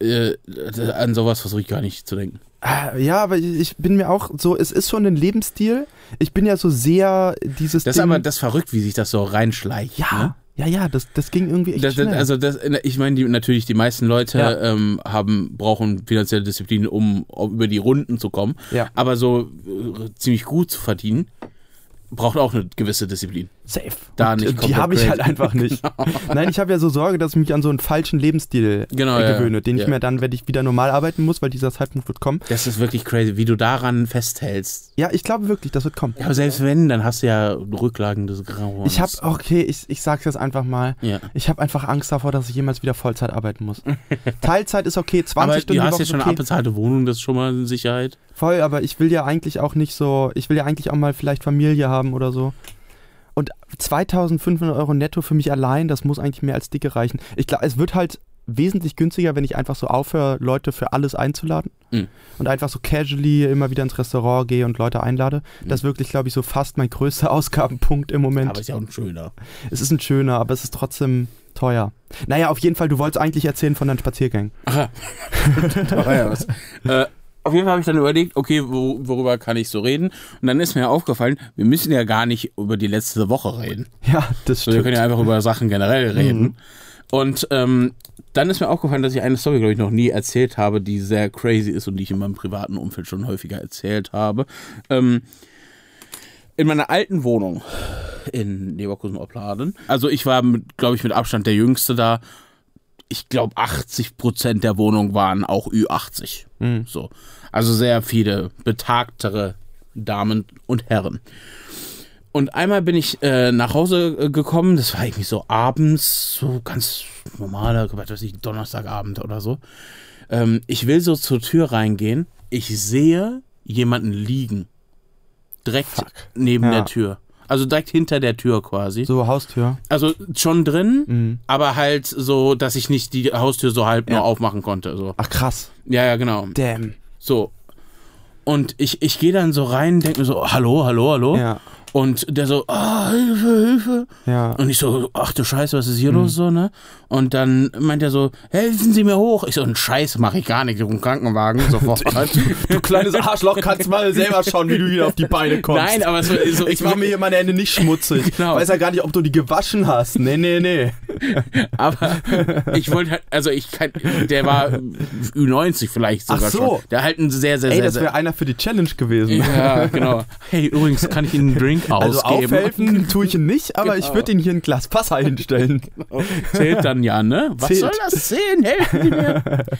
an sowas versuche ich gar nicht zu denken. Ja, aber ich bin mir auch so, es ist schon ein Lebensstil. Ich bin ja so sehr dieses Das ist aber das verrückt, wie sich das so reinschleicht. Ja, ne? ja, das ging irgendwie echt schnell. Ich meine, natürlich die meisten Leute brauchen finanzielle Disziplin, um über die Runden zu kommen. Ja. Aber so ziemlich gut zu verdienen, braucht auch eine gewisse Disziplin. Safe. Da nicht die habe ich crazy. halt einfach nicht. Nein, ich habe ja so Sorge, dass ich mich an so einen falschen Lebensstil gewöhne, den ich mir dann, wenn ich wieder normal arbeiten muss, weil dieser Zeitpunkt wird kommen. Das ist wirklich crazy, wie du daran festhältst. Ja, ich glaube wirklich, das wird kommen. Ja, aber selbst wenn, dann hast du ja Rücklagen des Grauens. Ich sag's jetzt einfach mal. Ja. Ich habe einfach Angst davor, dass ich jemals wieder Vollzeit arbeiten muss. Teilzeit ist okay, 20 aber Stunden du die hast Woche ja schon ist eine okay. abbezahlte Wohnung, das ist schon mal eine Sicherheit. Voll, aber ich will ja eigentlich auch nicht so, ich will ja eigentlich auch mal vielleicht Familie haben oder so. Und 2.500 Euro netto für mich allein, das muss eigentlich mehr als dicke reichen. Ich glaube, es wird halt wesentlich günstiger, wenn ich einfach so aufhöre, Leute für alles einzuladen und einfach so casually immer wieder ins Restaurant gehe und Leute einlade. Das ist wirklich, glaube ich, so fast mein größter Ausgabenpunkt im Moment. Aber ist ja auch ein schöner. Es ist ein schöner, aber es ist trotzdem teuer. Naja, auf jeden Fall, du wolltest eigentlich erzählen von deinen Spaziergängen. Aha. Da war ja was. Auf jeden Fall habe ich dann überlegt, okay, worüber kann ich so reden? Und dann ist mir aufgefallen, wir müssen ja gar nicht über die letzte Woche reden. Ja, das So, stimmt. wir können ja einfach über Sachen generell reden. Und dann ist mir aufgefallen, dass ich eine Story, glaube ich, noch nie erzählt habe, die sehr crazy ist und die ich in meinem privaten Umfeld schon häufiger erzählt habe. In meiner alten Wohnung in Leverkusen-Opladen, also ich war, glaube ich, mit Abstand der Jüngste da. Ich glaube, 80% der Wohnung waren auch Ü80. So. Also sehr viele betagtere Damen und Herren. Und einmal bin ich nach Hause gekommen, das war irgendwie so abends, so ganz normaler, was weiß ich, Donnerstagabend oder so. Ich will so zur Tür reingehen, ich sehe jemanden liegen. Direkt neben der Tür. Also direkt hinter der Tür quasi. So Haustür. Also schon drin, aber halt so, dass ich nicht die Haustür so halb nur aufmachen konnte. So. Ach krass. Ja, genau. Damn. So. Und ich gehe dann so rein, denke mir so, hallo. Ja. Und der so, Hilfe. Ja. Und ich so, ach du Scheiße, was ist hier los, so, ne? Und dann meint er so, helfen Sie mir hoch. Ich so, ein Scheiß mache ich gar nicht, ich rufe einen Krankenwagen sofort. Du kleines Arschloch, kannst mal selber schauen, wie du wieder auf die Beine kommst. Nein, aber so Ich mache mir hier meine Hände nicht schmutzig. Genau. Weiß ja gar nicht, ob du die gewaschen hast. Nee. Aber ich wollte halt, also der war Ü90 vielleicht sogar Ach so. schon. Der halt ein sehr, sehr, Ey, sehr, das wäre einer für die Challenge gewesen. Ja, genau. Hey, übrigens, kann ich Ihnen einen Drink Also ausgeben? aufhelfen tue ich ihn nicht, aber ich würde ihn hier ein Glas Wasser hinstellen. Zählt dann ja, ne? Was Zählt. soll das zählen? Helfen Sie mir.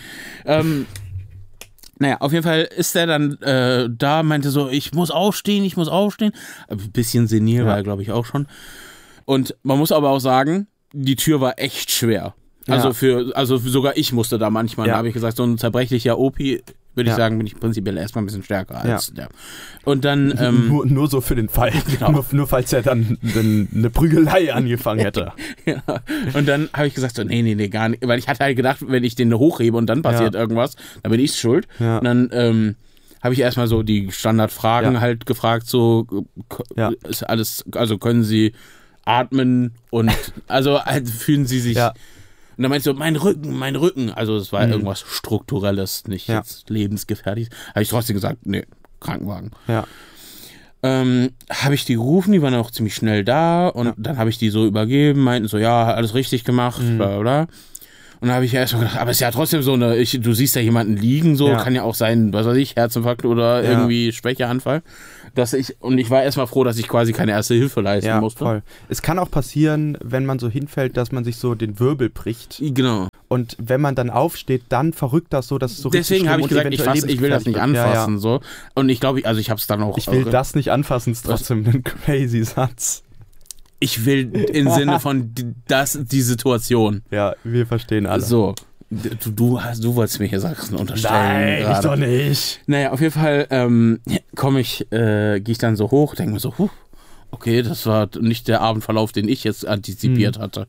Naja, auf jeden Fall ist der dann da, meinte so, ich muss aufstehen. Ein bisschen senil war er, glaube ich, auch schon. Und man muss aber auch sagen, die Tür war echt schwer. Also sogar ich musste da manchmal, da habe ich gesagt, so ein zerbrechlicher Opi, würde ich sagen, bin ich prinzipiell erstmal ein bisschen stärker als der. Und dann nur so für den Fall. Genau. Nur falls er dann eine Prügelei angefangen hätte. Ja. Und dann habe ich gesagt, so, nee, gar nicht. Weil ich hatte halt gedacht, wenn ich den hochhebe und dann passiert irgendwas, dann bin ich schuld. Ja. Und dann habe ich erstmal so die Standardfragen halt gefragt, so ist alles, also können Sie atmen und also halt fühlen Sie sich. Ja. Und dann meinte ich so, mein Rücken. Also es war irgendwas Strukturelles, nicht jetzt lebensgefährlich. Habe ich trotzdem gesagt, nee, Krankenwagen. Ja. Habe ich die gerufen, die waren auch ziemlich schnell da und dann habe ich die so übergeben, meinten so, ja, alles richtig gemacht, bla bla. Und dann habe ich ja erstmal gedacht, aber es ist ja trotzdem so du siehst ja jemanden liegen, so, kann ja auch sein, was weiß ich, Herzinfarkt oder irgendwie Schwächeanfall. Und ich war erstmal froh, dass ich quasi keine erste Hilfe leisten musste. Voll. Es kann auch passieren, wenn man so hinfällt, dass man sich so den Wirbel bricht. Genau. Und wenn man dann aufsteht, dann verrückt das so, dass es so deswegen habe ich gesagt, ich will das nicht anfassen. So. Und ich glaube, also ich habe es dann auch... Ich will das nicht anfassen, ist trotzdem ein crazy Satz. Ich will im Sinne von die Situation. Ja, wir verstehen alle. So. Du wolltest mir hier Sachen unterstellen. Nein, ich doch nicht. Naja, auf jeden Fall gehe ich dann so hoch, denke mir so, Okay, das war nicht der Abendverlauf, den ich jetzt antizipiert hatte.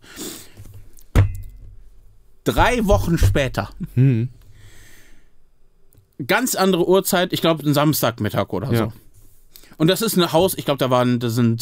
3 Wochen später. Ganz andere Uhrzeit, ich glaube, ein Samstagmittag oder so. Und das ist ein Haus, ich glaube, da sind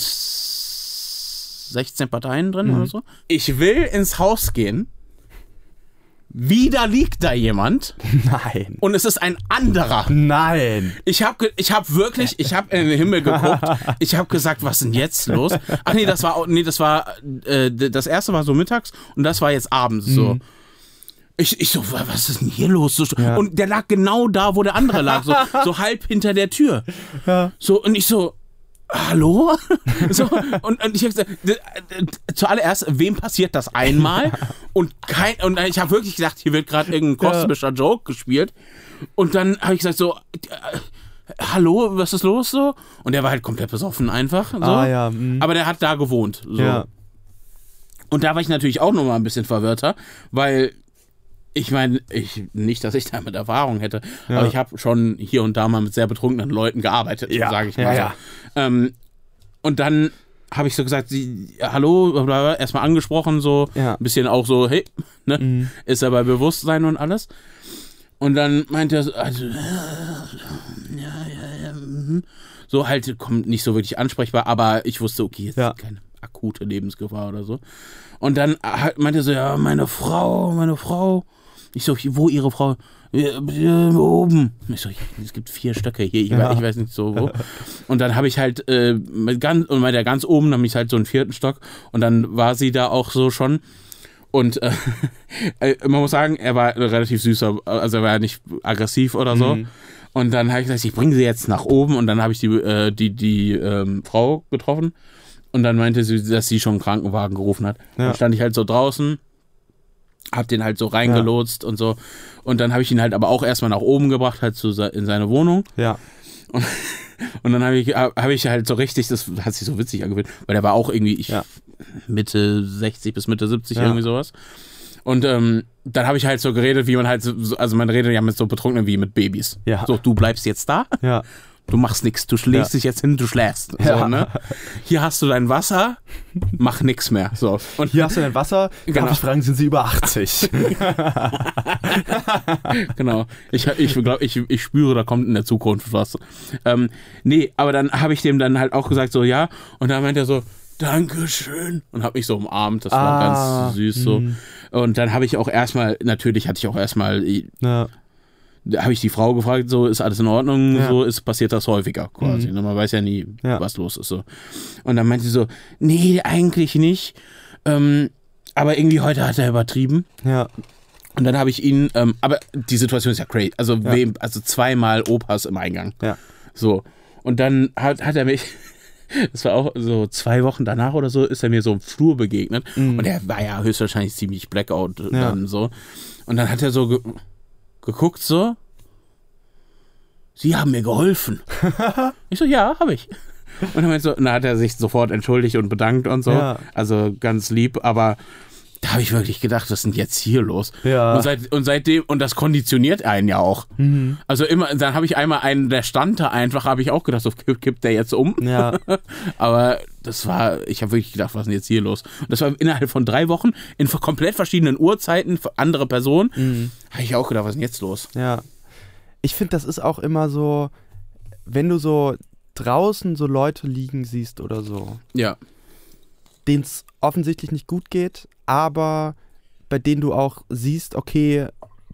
16 Parteien drin oder so. Ich will ins Haus gehen. Wieder liegt da jemand. Nein. Und es ist ein anderer. Nein. Ich hab in den Himmel geguckt. Ich habe gesagt, was ist denn jetzt los? Ach nee, das erste war so mittags und das war jetzt abends so. Ich so, was ist denn hier los? Ja. Und der lag genau da, wo der andere lag, so halb hinter der Tür. Ja. So, und ich so, hallo? So, und ich habe gesagt, zuallererst, wem passiert das einmal? Und ich habe wirklich gedacht, hier wird gerade irgendein kosmischer Joke gespielt. Und dann habe ich gesagt so, hallo, was ist los so? Und der war halt komplett besoffen einfach. So. Aber der hat da gewohnt. So. Ja. Und da war ich natürlich auch nochmal ein bisschen verwirrter, weil ich meine, nicht, dass ich da mit Erfahrung hätte, aber ich habe schon hier und da mal mit sehr betrunkenen Leuten gearbeitet, sage ich mal so. Und dann habe ich so gesagt, hallo, erstmal angesprochen, so ein bisschen auch so, hey, ne, ist er bei Bewusstsein und alles. Und dann meinte er so, so halt, kommt nicht so wirklich ansprechbar, aber ich wusste, okay, jetzt ist keine akute Lebensgefahr oder so. Und dann meinte er so, ja, meine Frau. Ich so, wo Ihre Frau? Oben. Ich so, es gibt 4 Stöcke hier, ich weiß nicht so wo. Und dann habe ich halt, ganz oben, dann habe ich halt so einen 4. Stock und dann war sie da auch so schon. Und man muss sagen, er war relativ süßer, also er war nicht aggressiv oder so. Und dann habe ich gesagt, ich bringe sie jetzt nach oben und dann habe ich die Frau getroffen. Und dann meinte sie, dass sie schon einen Krankenwagen gerufen hat. Dann stand ich halt so draußen, hab den halt so reingelotst und so. Und dann habe ich ihn halt aber auch erstmal nach oben gebracht, halt in seine Wohnung. Ja. Und dann habe ich halt so richtig, das hat sich so witzig angefühlt, weil der war auch irgendwie Mitte 60 bis Mitte 70, irgendwie sowas. Und dann habe ich halt so geredet, wie man halt, also man redet ja mit so Betrunkenen wie mit Babys. Ja. So, du bleibst jetzt da. Ja. Du machst nichts, du legst dich jetzt hin, du schläfst. So, ne? Hier hast du dein Wasser, mach nichts mehr. So. Und hier hast du dein Wasser, darf ich fragen, sind sie über 80? Genau. Ich glaube, ich spüre, da kommt in der Zukunft was. Nee, aber dann habe ich dem dann halt auch gesagt, so ja. Und dann meint er so, Dankeschön. Und hat mich so umarmt. Das war ganz süß so. Und dann habe ich auch erstmal, da habe ich die Frau gefragt, so, ist alles in Ordnung? Ja. So, passiert das häufiger quasi. Man weiß ja nie, was los ist. So. Und dann meinte sie so, nee, eigentlich nicht. Aber irgendwie heute hat er übertrieben. Ja. Und dann habe ich ihn, aber die Situation ist ja crazy. Also, also 2-mal Opas im Eingang. Ja. So. Und dann hat er mich, das war auch so 2 Wochen danach oder so, ist er mir so im Flur begegnet. Und er war ja höchstwahrscheinlich ziemlich Blackout dann so. Und dann hat er so geguckt so, Sie haben mir geholfen. Ich so, ja, habe ich. Und dann hat er sich sofort entschuldigt und bedankt und so. Ja. Also ganz lieb, aber da habe ich wirklich gedacht, was ist denn jetzt hier los? Ja. Und seitdem, und das konditioniert einen ja auch. Also immer, dann habe ich einmal einen, der stand da einfach, habe ich auch gedacht, so kippt der jetzt um. Ja. Aber ich habe wirklich gedacht, was ist denn jetzt hier los? Und das war innerhalb von 3 Wochen, in komplett verschiedenen Uhrzeiten, für andere Personen, habe ich auch gedacht, was ist denn jetzt los? Ja. Ich finde, das ist auch immer so, wenn du so draußen so Leute liegen siehst oder so, denen es offensichtlich nicht gut geht, aber bei denen du auch siehst, okay,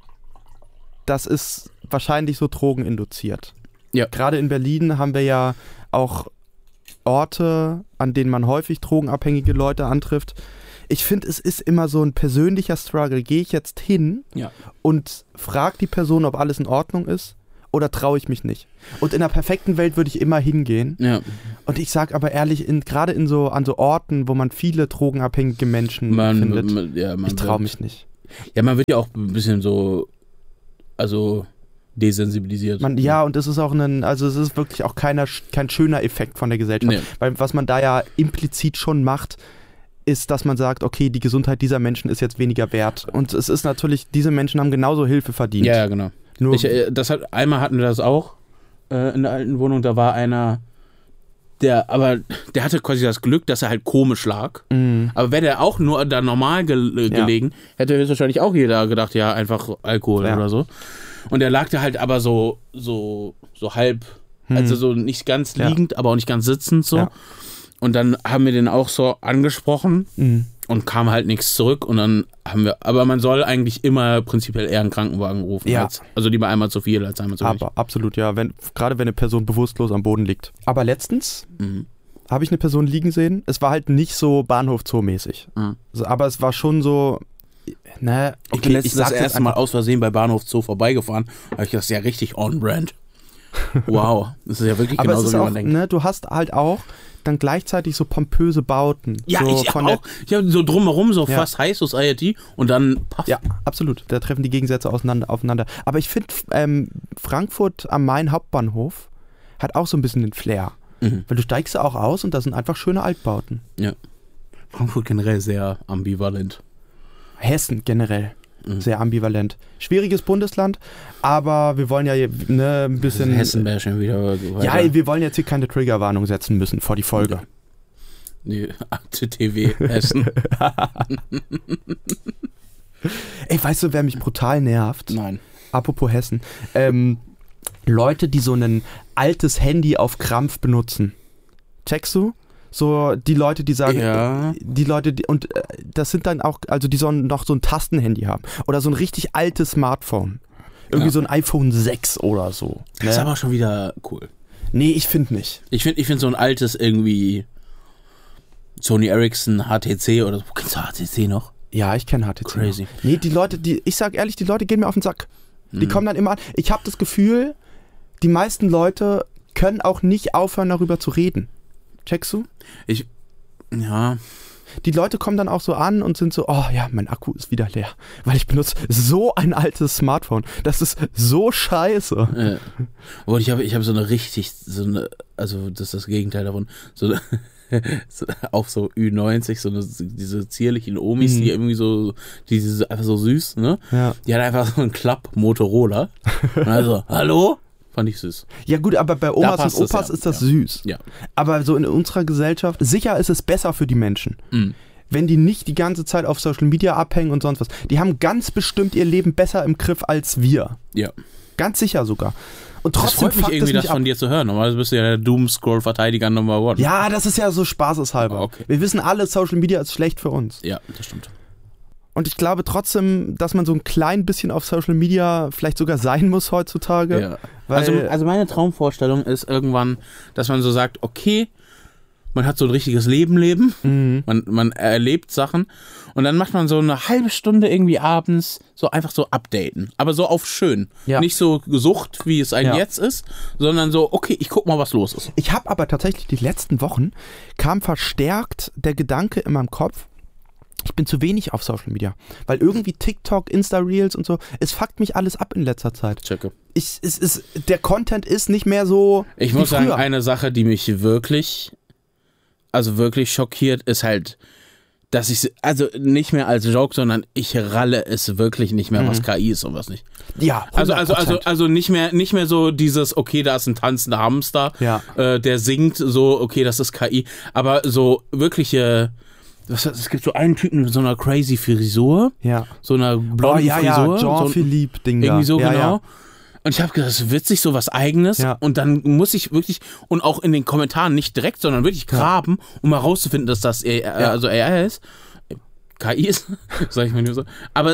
das ist wahrscheinlich so drogeninduziert. Ja. Gerade in Berlin haben wir ja auch Orte, an denen man häufig drogenabhängige Leute antrifft. Ich finde, es ist immer so ein persönlicher Struggle. Gehe ich jetzt hin und frage die Person, ob alles in Ordnung ist, oder traue ich mich nicht? Und in einer perfekten Welt würde ich immer hingehen. Ja. Und ich sage aber ehrlich, gerade an so Orten, wo man viele drogenabhängige Menschen findet, ich traue mich nicht. Ja, man wird ja auch ein bisschen so, also desensibilisiert. Und es ist auch es ist wirklich auch kein schöner Effekt von der Gesellschaft. Nee. Weil was man da ja implizit schon macht, ist, dass man sagt, okay, die Gesundheit dieser Menschen ist jetzt weniger wert. Und es ist natürlich, diese Menschen haben genauso Hilfe verdient. Ja, genau. Einmal hatten wir das auch in der alten Wohnung, da war einer, der hatte quasi das Glück, dass er halt komisch lag. Aber wäre der auch nur da normal gelegen, hätte höchstwahrscheinlich auch jeder gedacht, ja, einfach Alkohol oder so. Und er lag da halt aber so halb, also so nicht ganz liegend, aber auch nicht ganz sitzend so. Ja. Und dann haben wir den auch so angesprochen und kam halt nichts zurück. Und dann aber man soll eigentlich immer prinzipiell eher einen Krankenwagen rufen. Ja. Also lieber einmal zu viel als einmal zu wenig. Aber absolut, ja. Gerade wenn eine Person bewusstlos am Boden liegt. Aber letztens habe ich eine Person liegen sehen. Es war halt nicht so Bahnhof-Zoo-mäßig. Aber es war schon so, ne. Okay, ich das erste Mal aus Versehen bei Bahnhof Zoo vorbeigefahren. Habe ich das ja richtig on-brand. Wow, das ist ja wirklich aber genauso, wie man denkt. Ne, du hast halt auch dann gleichzeitig so pompöse Bauten. Ja, so ich habe so drumherum so fast High Society und dann paff. Ja, absolut. Da treffen die Gegensätze aufeinander. Aber ich finde, Frankfurt am Main Hauptbahnhof hat auch so ein bisschen den Flair. Weil du steigst da auch aus und da sind einfach schöne Altbauten. Ja. Frankfurt generell sehr ambivalent. Hessen generell. Sehr ambivalent. Schwieriges Bundesland, aber wir wollen ja ein bisschen... Hessen wäre schon wieder... Ja, wir wollen jetzt hier keine Triggerwarnung setzen müssen vor die Folge. Nee, TTW Hessen. Ey, weißt du, wer mich brutal nervt? Nein. Apropos Hessen. Leute, die so ein altes Handy auf Krampf benutzen. Checkst du? So die Leute, die sagen, das sind dann auch, also die sollen noch so ein Tastenhandy haben oder so ein richtig altes Smartphone. Irgendwie so ein iPhone 6 oder so. Das ist aber schon wieder cool. Nee, ich finde nicht. Ich finde so ein altes irgendwie Sony Ericsson HTC oder so. Kennst du HTC noch? Ja, ich kenne HTC. Crazy. Noch. Nee, ich sag ehrlich, die Leute gehen mir auf den Sack. Die kommen dann immer an. Ich habe das Gefühl, die meisten Leute können auch nicht aufhören, darüber zu reden. Checkst du? Ja. Die Leute kommen dann auch so an und sind so, oh ja, mein Akku ist wieder leer, weil ich benutze so ein altes Smartphone. Das ist so scheiße. Und ich habe so eine, also das ist das Gegenteil davon, auch so Ü90, diese zierlichen Omis, die irgendwie so, die sind einfach so süß, ne? Ja. Die hat einfach so einen Klapp-Motorola. Und also, hallo? Fand ich süß. Ja gut, aber bei Omas und Opas ist das süß. Ja. Aber so in unserer Gesellschaft, sicher ist es besser für die Menschen. Wenn die nicht die ganze Zeit auf Social Media abhängen und sonst was. Die haben ganz bestimmt ihr Leben besser im Griff als wir. Ja. Ganz sicher sogar. Und trotzdem das freut mich irgendwie, das von dir zu hören. Normalerweise bist du ja der Doom-Scroll-Verteidiger Number 1. Ja, das ist ja so spaßeshalber. Okay. Wir wissen alle, Social Media ist schlecht für uns. Ja, das stimmt. Und ich glaube trotzdem, dass man so ein klein bisschen auf Social Media vielleicht sogar sein muss heutzutage. Ja. Also meine Traumvorstellung ist irgendwann, dass man so sagt, okay, man hat so ein richtiges Leben, man erlebt Sachen und dann macht man so eine halbe Stunde irgendwie abends so einfach so updaten, aber so auf schön. Ja. Nicht so gesucht, wie es jetzt ist, sondern so, okay, ich guck mal, was los ist. Ich habe aber tatsächlich die letzten Wochen kam verstärkt der Gedanke in meinem Kopf, ich bin zu wenig auf Social Media, weil irgendwie TikTok, Insta-Reels und so, es fuckt mich alles ab in letzter Zeit. Checke. Der Content ist nicht mehr so Ich muss sagen, eine Sache, die mich wirklich schockiert, ist halt, dass ich, also nicht mehr als Joke, sondern ich ralle es wirklich nicht mehr, was KI ist und was nicht. Ja, 100%. Also nicht mehr so dieses, okay, da ist ein tanzender Hamster, der singt, so, okay, das ist KI, aber so wirkliche... Es gibt so einen Typen mit so einer crazy Frisur. Ja. So einer blonden Frisur. Jean-Philippe-Ding. Irgendwie so, genau. Und ich habe gedacht, das ist witzig, so was Eigenes. Ja. Und dann muss ich wirklich, und auch in den Kommentaren nicht direkt, sondern wirklich graben, um herauszufinden, dass das AI ist. KI ist, sag ich mal nur so. Aber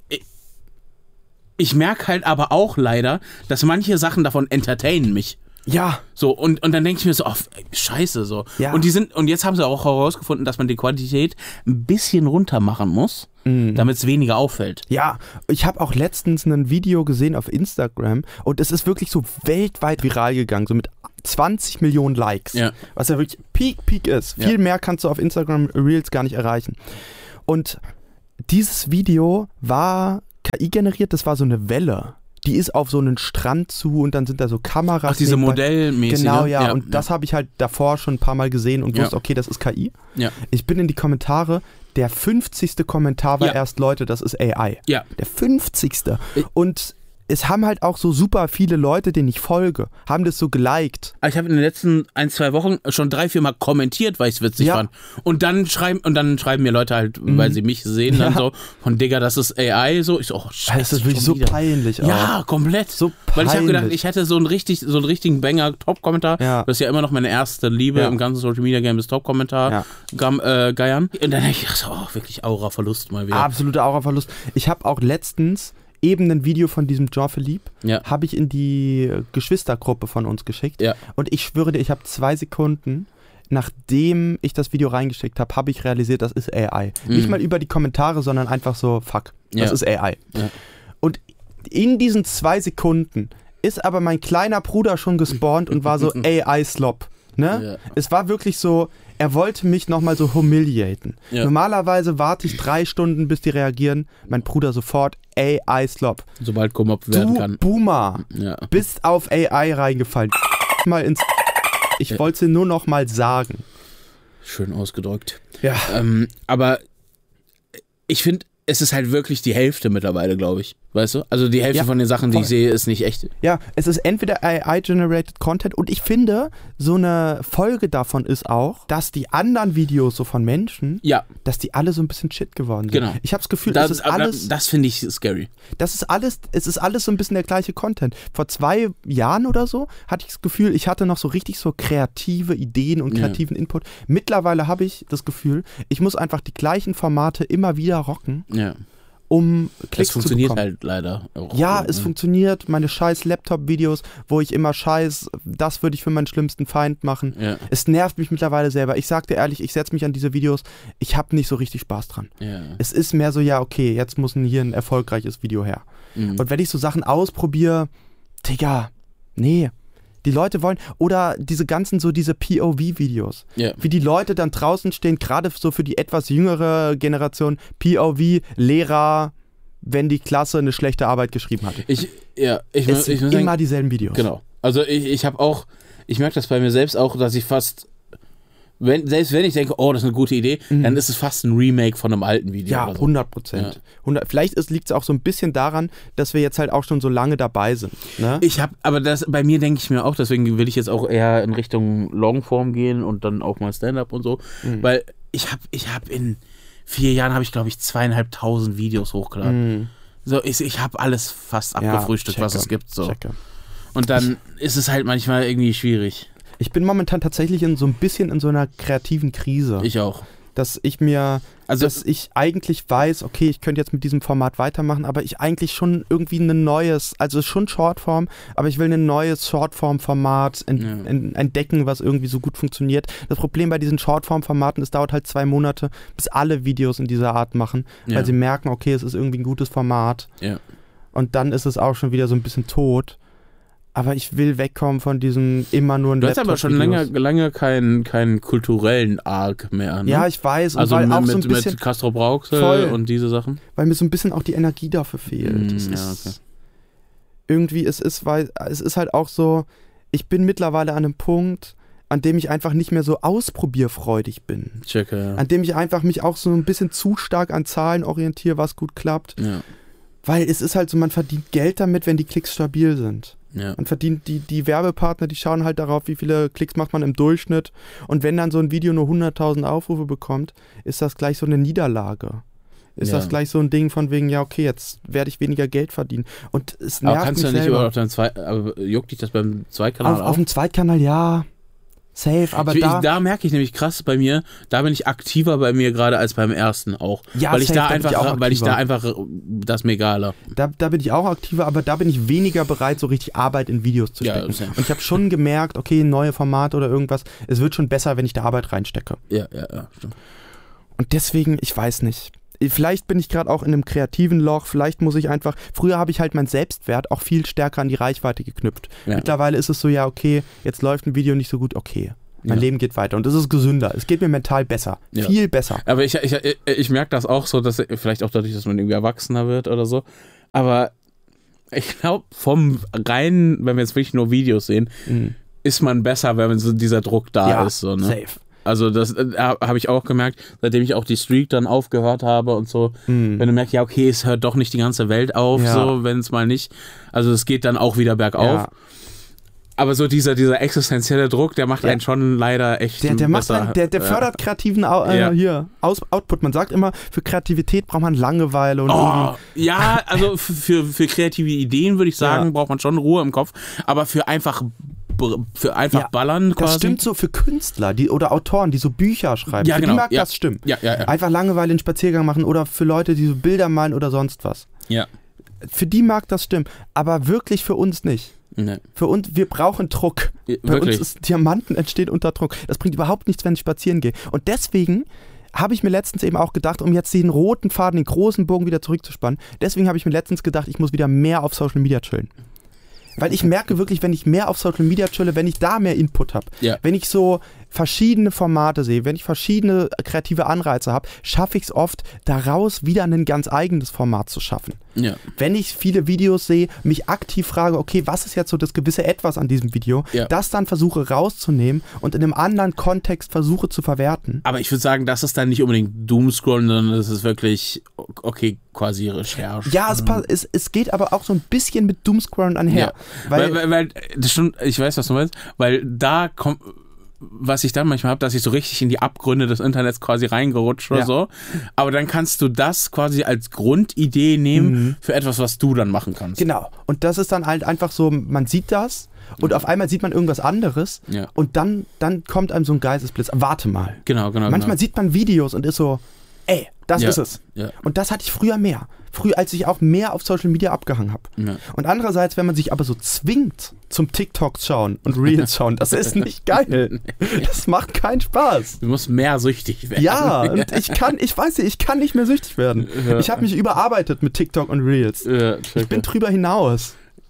ich merke halt aber auch leider, dass manche Sachen davon entertainen mich. Ja. So, und dann denke ich mir so, scheiße, so. Ja. Und jetzt haben sie auch herausgefunden, dass man die Quantität ein bisschen runter machen muss, damit es weniger auffällt. Ja, ich habe auch letztens ein Video gesehen auf Instagram und es ist wirklich so weltweit viral gegangen, so mit 20 Millionen Likes. Ja. Was ja wirklich Peak ist. Viel mehr kannst du auf Instagram Reels gar nicht erreichen. Und dieses Video war KI generiert, das war so eine Welle. Die ist auf so einen Strand zu und dann sind da so Kameras. Ach, diese modellmäßige. Genau, ja. Und das habe ich halt davor schon ein paar Mal gesehen und wusste, okay, das ist KI. Ja. Ich bin in die Kommentare, der 50. Kommentar war erst, Leute, das ist AI. Ja. Der 50. Und es haben halt auch so super viele Leute, denen ich folge, haben das so geliked. Ich habe in den letzten 1-2 Wochen schon 3-4 Mal kommentiert, weil ich es witzig fand. Und dann schreiben mir Leute halt, weil sie mich sehen, dann so von Digga, das ist AI, so. Ich so, oh scheiße. Das ist wirklich so peinlich auch. Ja, komplett. So peinlich. Weil ich habe gedacht, ich hätte so einen richtigen Banger-Top-Kommentar. Ja. Das ist ja immer noch meine erste Liebe im ganzen Social-Media-Game, das Top-Kommentar geiern. Und dann habe ich gedacht, oh, wirklich Aura-Verlust mal wieder. Absoluter Aura-Verlust. Ich habe auch letztens eben ein Video von diesem Jean-Philippe, habe ich in die Geschwistergruppe von uns geschickt. Ja. Und ich schwöre dir, ich habe 2 Sekunden, nachdem ich das Video reingeschickt habe, habe ich realisiert, das ist AI. Nicht mal über die Kommentare, sondern einfach so, fuck, das ist AI. Ja. Und in diesen 2 Sekunden ist aber mein kleiner Bruder schon gespawnt und war so AI-Slop. Ne? Ja. Es war wirklich so, er wollte mich nochmal so humiliaten. Ja. Normalerweise warte ich 3 Stunden, bis die reagieren. Mein Bruder sofort AI-Slop. Sobald gemobbt werden kann. Boomer, bist auf AI reingefallen. Mal ins Ich wollte es dir nur noch mal sagen. Schön ausgedrückt. Ja. Aber ich finde, es ist halt wirklich die Hälfte mittlerweile, glaube ich. Weißt du? Also die Hälfte von den Sachen, die ich sehe, ist nicht echt. Ja, es ist entweder AI-generated Content und ich finde, so eine Folge davon ist auch, dass die anderen Videos so von Menschen, dass die alle so ein bisschen shit geworden sind. Genau. Ich habe das Gefühl, das ist alles... Das finde ich scary. Es ist alles so ein bisschen der gleiche Content. Vor 2 Jahren oder so hatte ich das Gefühl, ich hatte noch so richtig so kreative Ideen und kreativen Input. Mittlerweile habe ich das Gefühl, ich muss einfach die gleichen Formate immer wieder rocken. Ja. Um Klicks zu bekommen. Es funktioniert halt leider auch. Ja, es funktioniert. Meine scheiß Laptop-Videos, wo ich immer das würde ich für meinen schlimmsten Feind machen. Ja. Es nervt mich mittlerweile selber. Ich sag dir ehrlich, ich setze mich an diese Videos, ich habe nicht so richtig Spaß dran. Ja. Es ist mehr so, okay, jetzt muss hier ein erfolgreiches Video her. Mhm. Und wenn ich so Sachen ausprobiere, Digga, nee. Die Leute wollen, oder diese POV-Videos, wie die Leute dann draußen stehen, gerade so für die etwas jüngere Generation, POV, Lehrer, wenn die Klasse eine schlechte Arbeit geschrieben hat. Ich muss immer sagen, dieselben Videos. Genau. Also ich merke das bei mir selbst auch, dass ich fast, selbst wenn ich denke, oh, das ist eine gute Idee, dann ist es fast ein Remake von einem alten Video. Ja, oder so. 100%. Ja. Vielleicht liegt es auch so ein bisschen daran, dass wir jetzt halt auch schon so lange dabei sind. Ne? Aber bei mir denke ich mir auch, deswegen will ich jetzt auch eher in Richtung Longform gehen und dann auch mal Stand-Up und so, weil ich habe in 4 Jahren, habe ich glaube ich 2.500 Videos hochgeladen. So, ich habe alles fast abgefrühstückt, was es gibt. So. Und dann ist es halt manchmal irgendwie schwierig. Ich bin momentan tatsächlich so ein bisschen in so einer kreativen Krise. Ich auch. Dass ich eigentlich weiß, okay, ich könnte jetzt mit diesem Format weitermachen, aber ich eigentlich schon irgendwie schon Shortform, aber ich will ein neues Shortform-Format entdecken, was irgendwie so gut funktioniert. Das Problem bei diesen Shortform-Formaten, es dauert halt 2 Monate, bis alle Videos in dieser Art machen, weil sie merken, okay, es ist irgendwie ein gutes Format. Ja. Und dann ist es auch schon wieder so ein bisschen tot. Aber ich will wegkommen von diesem immer nur ein Laptop. Du hast aber schon lange keinen kulturellen Arc mehr, ne? Ja, ich weiß. Und also weil auch so ein bisschen mit Castro Brauxel und diese Sachen? Weil mir so ein bisschen auch die Energie dafür fehlt. Irgendwie, es ist halt auch so, ich bin mittlerweile an einem Punkt, an dem ich einfach nicht mehr so ausprobierfreudig bin. Checke, ja. An dem ich einfach mich auch so ein bisschen zu stark an Zahlen orientiere, was gut klappt. Ja. Weil es ist halt so, man verdient Geld damit, wenn die Klicks stabil sind. Ja. Man verdient, die Werbepartner, die schauen halt darauf, wie viele Klicks macht man im Durchschnitt. Und wenn dann so ein Video nur 100.000 Aufrufe bekommt, ist das gleich so eine Niederlage. Ist das gleich so ein Ding von wegen, ja okay, jetzt werde ich weniger Geld verdienen. Und es nervt mich. Aber kannst du nicht über auf deinem juckt dich das beim Zweitkanal auf dem Zweitkanal, ja. Safe, aber da merke ich nämlich krass bei mir, da bin ich aktiver bei mir gerade als beim ersten auch. Ja, weil ich da einfach das mir egaler. Da bin ich auch aktiver, aber da bin ich weniger bereit, so richtig Arbeit in Videos zu stecken. Ja, und ich habe schon gemerkt, okay, neue Formate oder irgendwas, es wird schon besser, wenn ich da Arbeit reinstecke. Ja, stimmt. Und deswegen, ich weiß nicht. Vielleicht bin ich gerade auch in einem kreativen Loch, vielleicht muss ich einfach, früher habe ich halt meinen Selbstwert auch viel stärker an die Reichweite geknüpft. Ja. Mittlerweile ist es so, ja okay, jetzt läuft ein Video nicht so gut, okay, mein Leben geht weiter und es ist gesünder, es geht mir mental besser, viel besser. Aber ich merke das auch so, dass vielleicht auch dadurch, dass man irgendwie erwachsener wird oder so, aber ich glaube vom rein, wenn wir jetzt wirklich nur Videos sehen, ist man besser, wenn so dieser Druck da ist. So, ne? Safe. Also das habe ich auch gemerkt, seitdem ich auch die Streak dann aufgehört habe und so. Wenn du merkst, ja okay, es hört doch nicht die ganze Welt auf, so wenn es mal nicht. Also es geht dann auch wieder bergauf. Ja. Aber so dieser existenzielle Druck, der macht einen schon leider echt der macht einen, der fördert kreativen Output. Man sagt immer, für Kreativität braucht man Langeweile und ja, also für kreative Ideen würde ich sagen, braucht man schon Ruhe im Kopf. Aber für einfach ballern quasi. Das stimmt so für Künstler oder Autoren, die so Bücher schreiben. Ja, für genau. die mag das stimmen. Ja. Einfach Langeweile einen Spaziergang machen oder für Leute, die so Bilder malen oder sonst was. Ja. Für die mag das stimmen. Aber wirklich für uns nicht. Nee. Für uns, wir brauchen Druck. Bei uns ist Diamanten entsteht unter Druck. Das bringt überhaupt nichts, wenn ich spazieren gehe. Und deswegen habe ich mir letztens eben auch gedacht, um jetzt den roten Faden, den großen Bogen wieder zurückzuspannen, deswegen habe ich mir letztens gedacht, ich muss wieder mehr auf Social Media chillen. Weil ich merke wirklich, wenn ich mehr auf Social Media chille, wenn ich da mehr Input habe, wenn ich so verschiedene Formate sehe, wenn ich verschiedene kreative Anreize habe, schaffe ich es oft, daraus wieder ein ganz eigenes Format zu schaffen. Ja. Wenn ich viele Videos sehe, mich aktiv frage, okay, was ist jetzt so das gewisse Etwas an diesem Video, das dann versuche rauszunehmen und in einem anderen Kontext versuche zu verwerten. Aber ich würde sagen, das ist dann nicht unbedingt Doomscrollen, sondern das ist wirklich, okay, quasi Recherche. Ja, es geht aber auch so ein bisschen mit Doomscrollen einher. Ja. Weil das stimmt, ich weiß, was du meinst, weil da kommt, was ich dann manchmal habe, dass ich so richtig in die Abgründe des Internets quasi reingerutscht oder so. Aber dann kannst du das quasi als Grundidee nehmen für etwas, was du dann machen kannst. Genau. Und das ist dann halt einfach so, man sieht das und auf einmal sieht man irgendwas anderes und dann kommt einem so ein Geistesblitz. Warte mal. Genau. Manchmal sieht man Videos und ist so, ey, das ist es. Ja. Und das hatte ich früher mehr. Früher, als ich auch mehr auf Social Media abgehangen habe. Ja. Und andererseits, wenn man sich aber so zwingt zum TikToks schauen und Reels schauen, das ist nicht geil. Das macht keinen Spaß. Du musst mehr süchtig werden. Ja, und ich kann nicht mehr süchtig werden. Ja. Ich habe mich überarbeitet mit TikTok und Reels. Ja, ich bin drüber hinaus.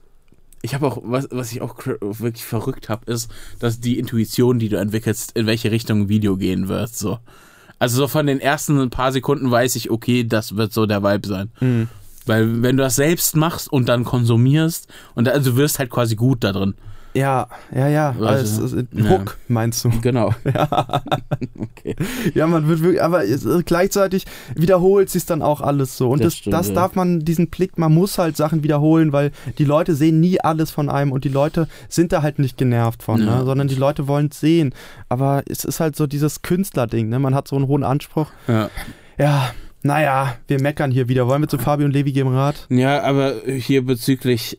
Ich habe auch, was ich auch wirklich verrückt habe, ist, dass die Intuition, die du entwickelst, in welche Richtung ein Video gehen wird, so. Also so von den ersten paar Sekunden weiß ich, okay, das wird so der Vibe sein. Mhm. Weil wenn du das selbst machst und dann konsumierst, und also du wirst halt quasi gut da drin. Ja. Also, Hook, meinst du? Genau. Ja. Okay. Ja, man wird wirklich, aber gleichzeitig wiederholt sich dann auch alles so. Und das darf man, diesen Blick, man muss halt Sachen wiederholen, weil die Leute sehen nie alles von einem und die Leute sind da halt nicht genervt von, ne? Sondern die Leute wollen es sehen. Aber es ist halt so dieses Künstlerding, ne? Man hat so einen hohen Anspruch. Ja. Naja, wir meckern hier wieder. Wollen wir zu Fabi und Levi geben Rat? Ja, aber hier bezüglich,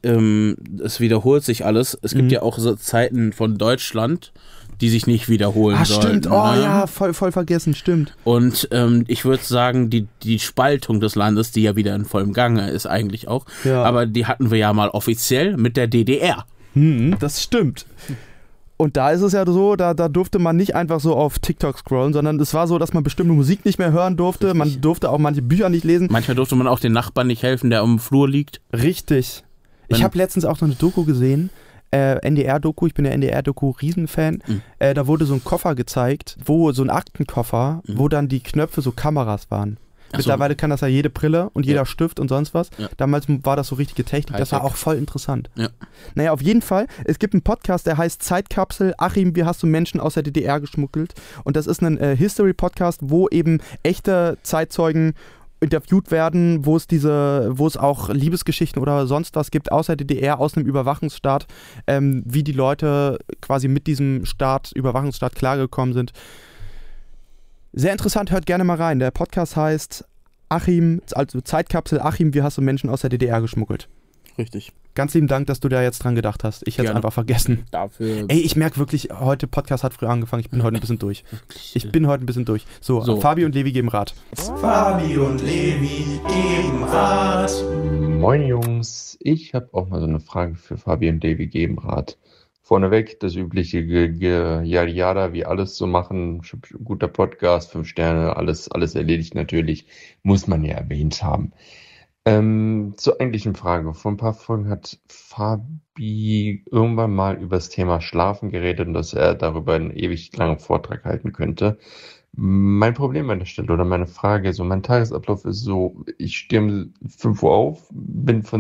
es wiederholt sich alles. Es gibt ja auch so Zeiten von Deutschland, die sich nicht wiederholen sollen. Stimmt. Oh ja, voll vergessen, stimmt. Und ich würde sagen, die Spaltung des Landes, die ja wieder in vollem Gange ist eigentlich auch, aber die hatten wir ja mal offiziell mit der DDR. Das stimmt. Und da ist es ja so, da durfte man nicht einfach so auf TikTok scrollen, sondern es war so, dass man bestimmte Musik nicht mehr hören durfte. Richtig. Man durfte auch manche Bücher nicht lesen. Manchmal durfte man auch den Nachbarn nicht helfen, der am Flur liegt. Richtig. Ich habe letztens auch so eine Doku gesehen, NDR-Doku, ich bin der NDR-Doku-Riesenfan. Da wurde so ein Koffer gezeigt, so ein Aktenkoffer, wo dann die Knöpfe so Kameras waren. Mittlerweile kann das ja jede Brille und jeder Stift und sonst was. Ja. Damals war das so richtige Technik. Das war auch voll interessant. Ja. Naja, auf jeden Fall. Es gibt einen Podcast, der heißt Zeitkapsel. Achim, wie hast du Menschen aus der DDR geschmuggelt? Und das ist ein History-Podcast, wo eben echte Zeitzeugen interviewt werden, wo es auch Liebesgeschichten oder sonst was gibt aus der DDR, aus einem Überwachungsstaat, wie die Leute quasi mit diesem Überwachungsstaat klargekommen sind. Sehr interessant, hört gerne mal rein. Der Podcast heißt Achim, also Zeitkapsel Achim, wie hast du Menschen aus der DDR geschmuggelt? Richtig. Ganz lieben Dank, dass du da jetzt dran gedacht hast. Ich hätte es einfach vergessen. Dafür. Ey, ich merke wirklich, heute Podcast hat früh angefangen. Ich bin heute ein bisschen durch. So, Fabi und Levi geben Rat. Fabi und Levi geben Rat. Moin Jungs, ich habe auch mal so eine Frage für Fabi und Levi geben Rat. Vorneweg das übliche Yada, wie alles so machen. Guter Podcast, 5 Sterne, alles erledigt natürlich. Muss man ja erwähnt haben. Zur eigentlichen Frage. Vor ein paar Folgen hat Fabi irgendwann mal über das Thema Schlafen geredet und dass er darüber einen ewig langen Vortrag halten könnte. Mein Problem an der Stelle oder meine Frage, so mein Tagesablauf ist so, ich stehe um 5 Uhr auf, bin von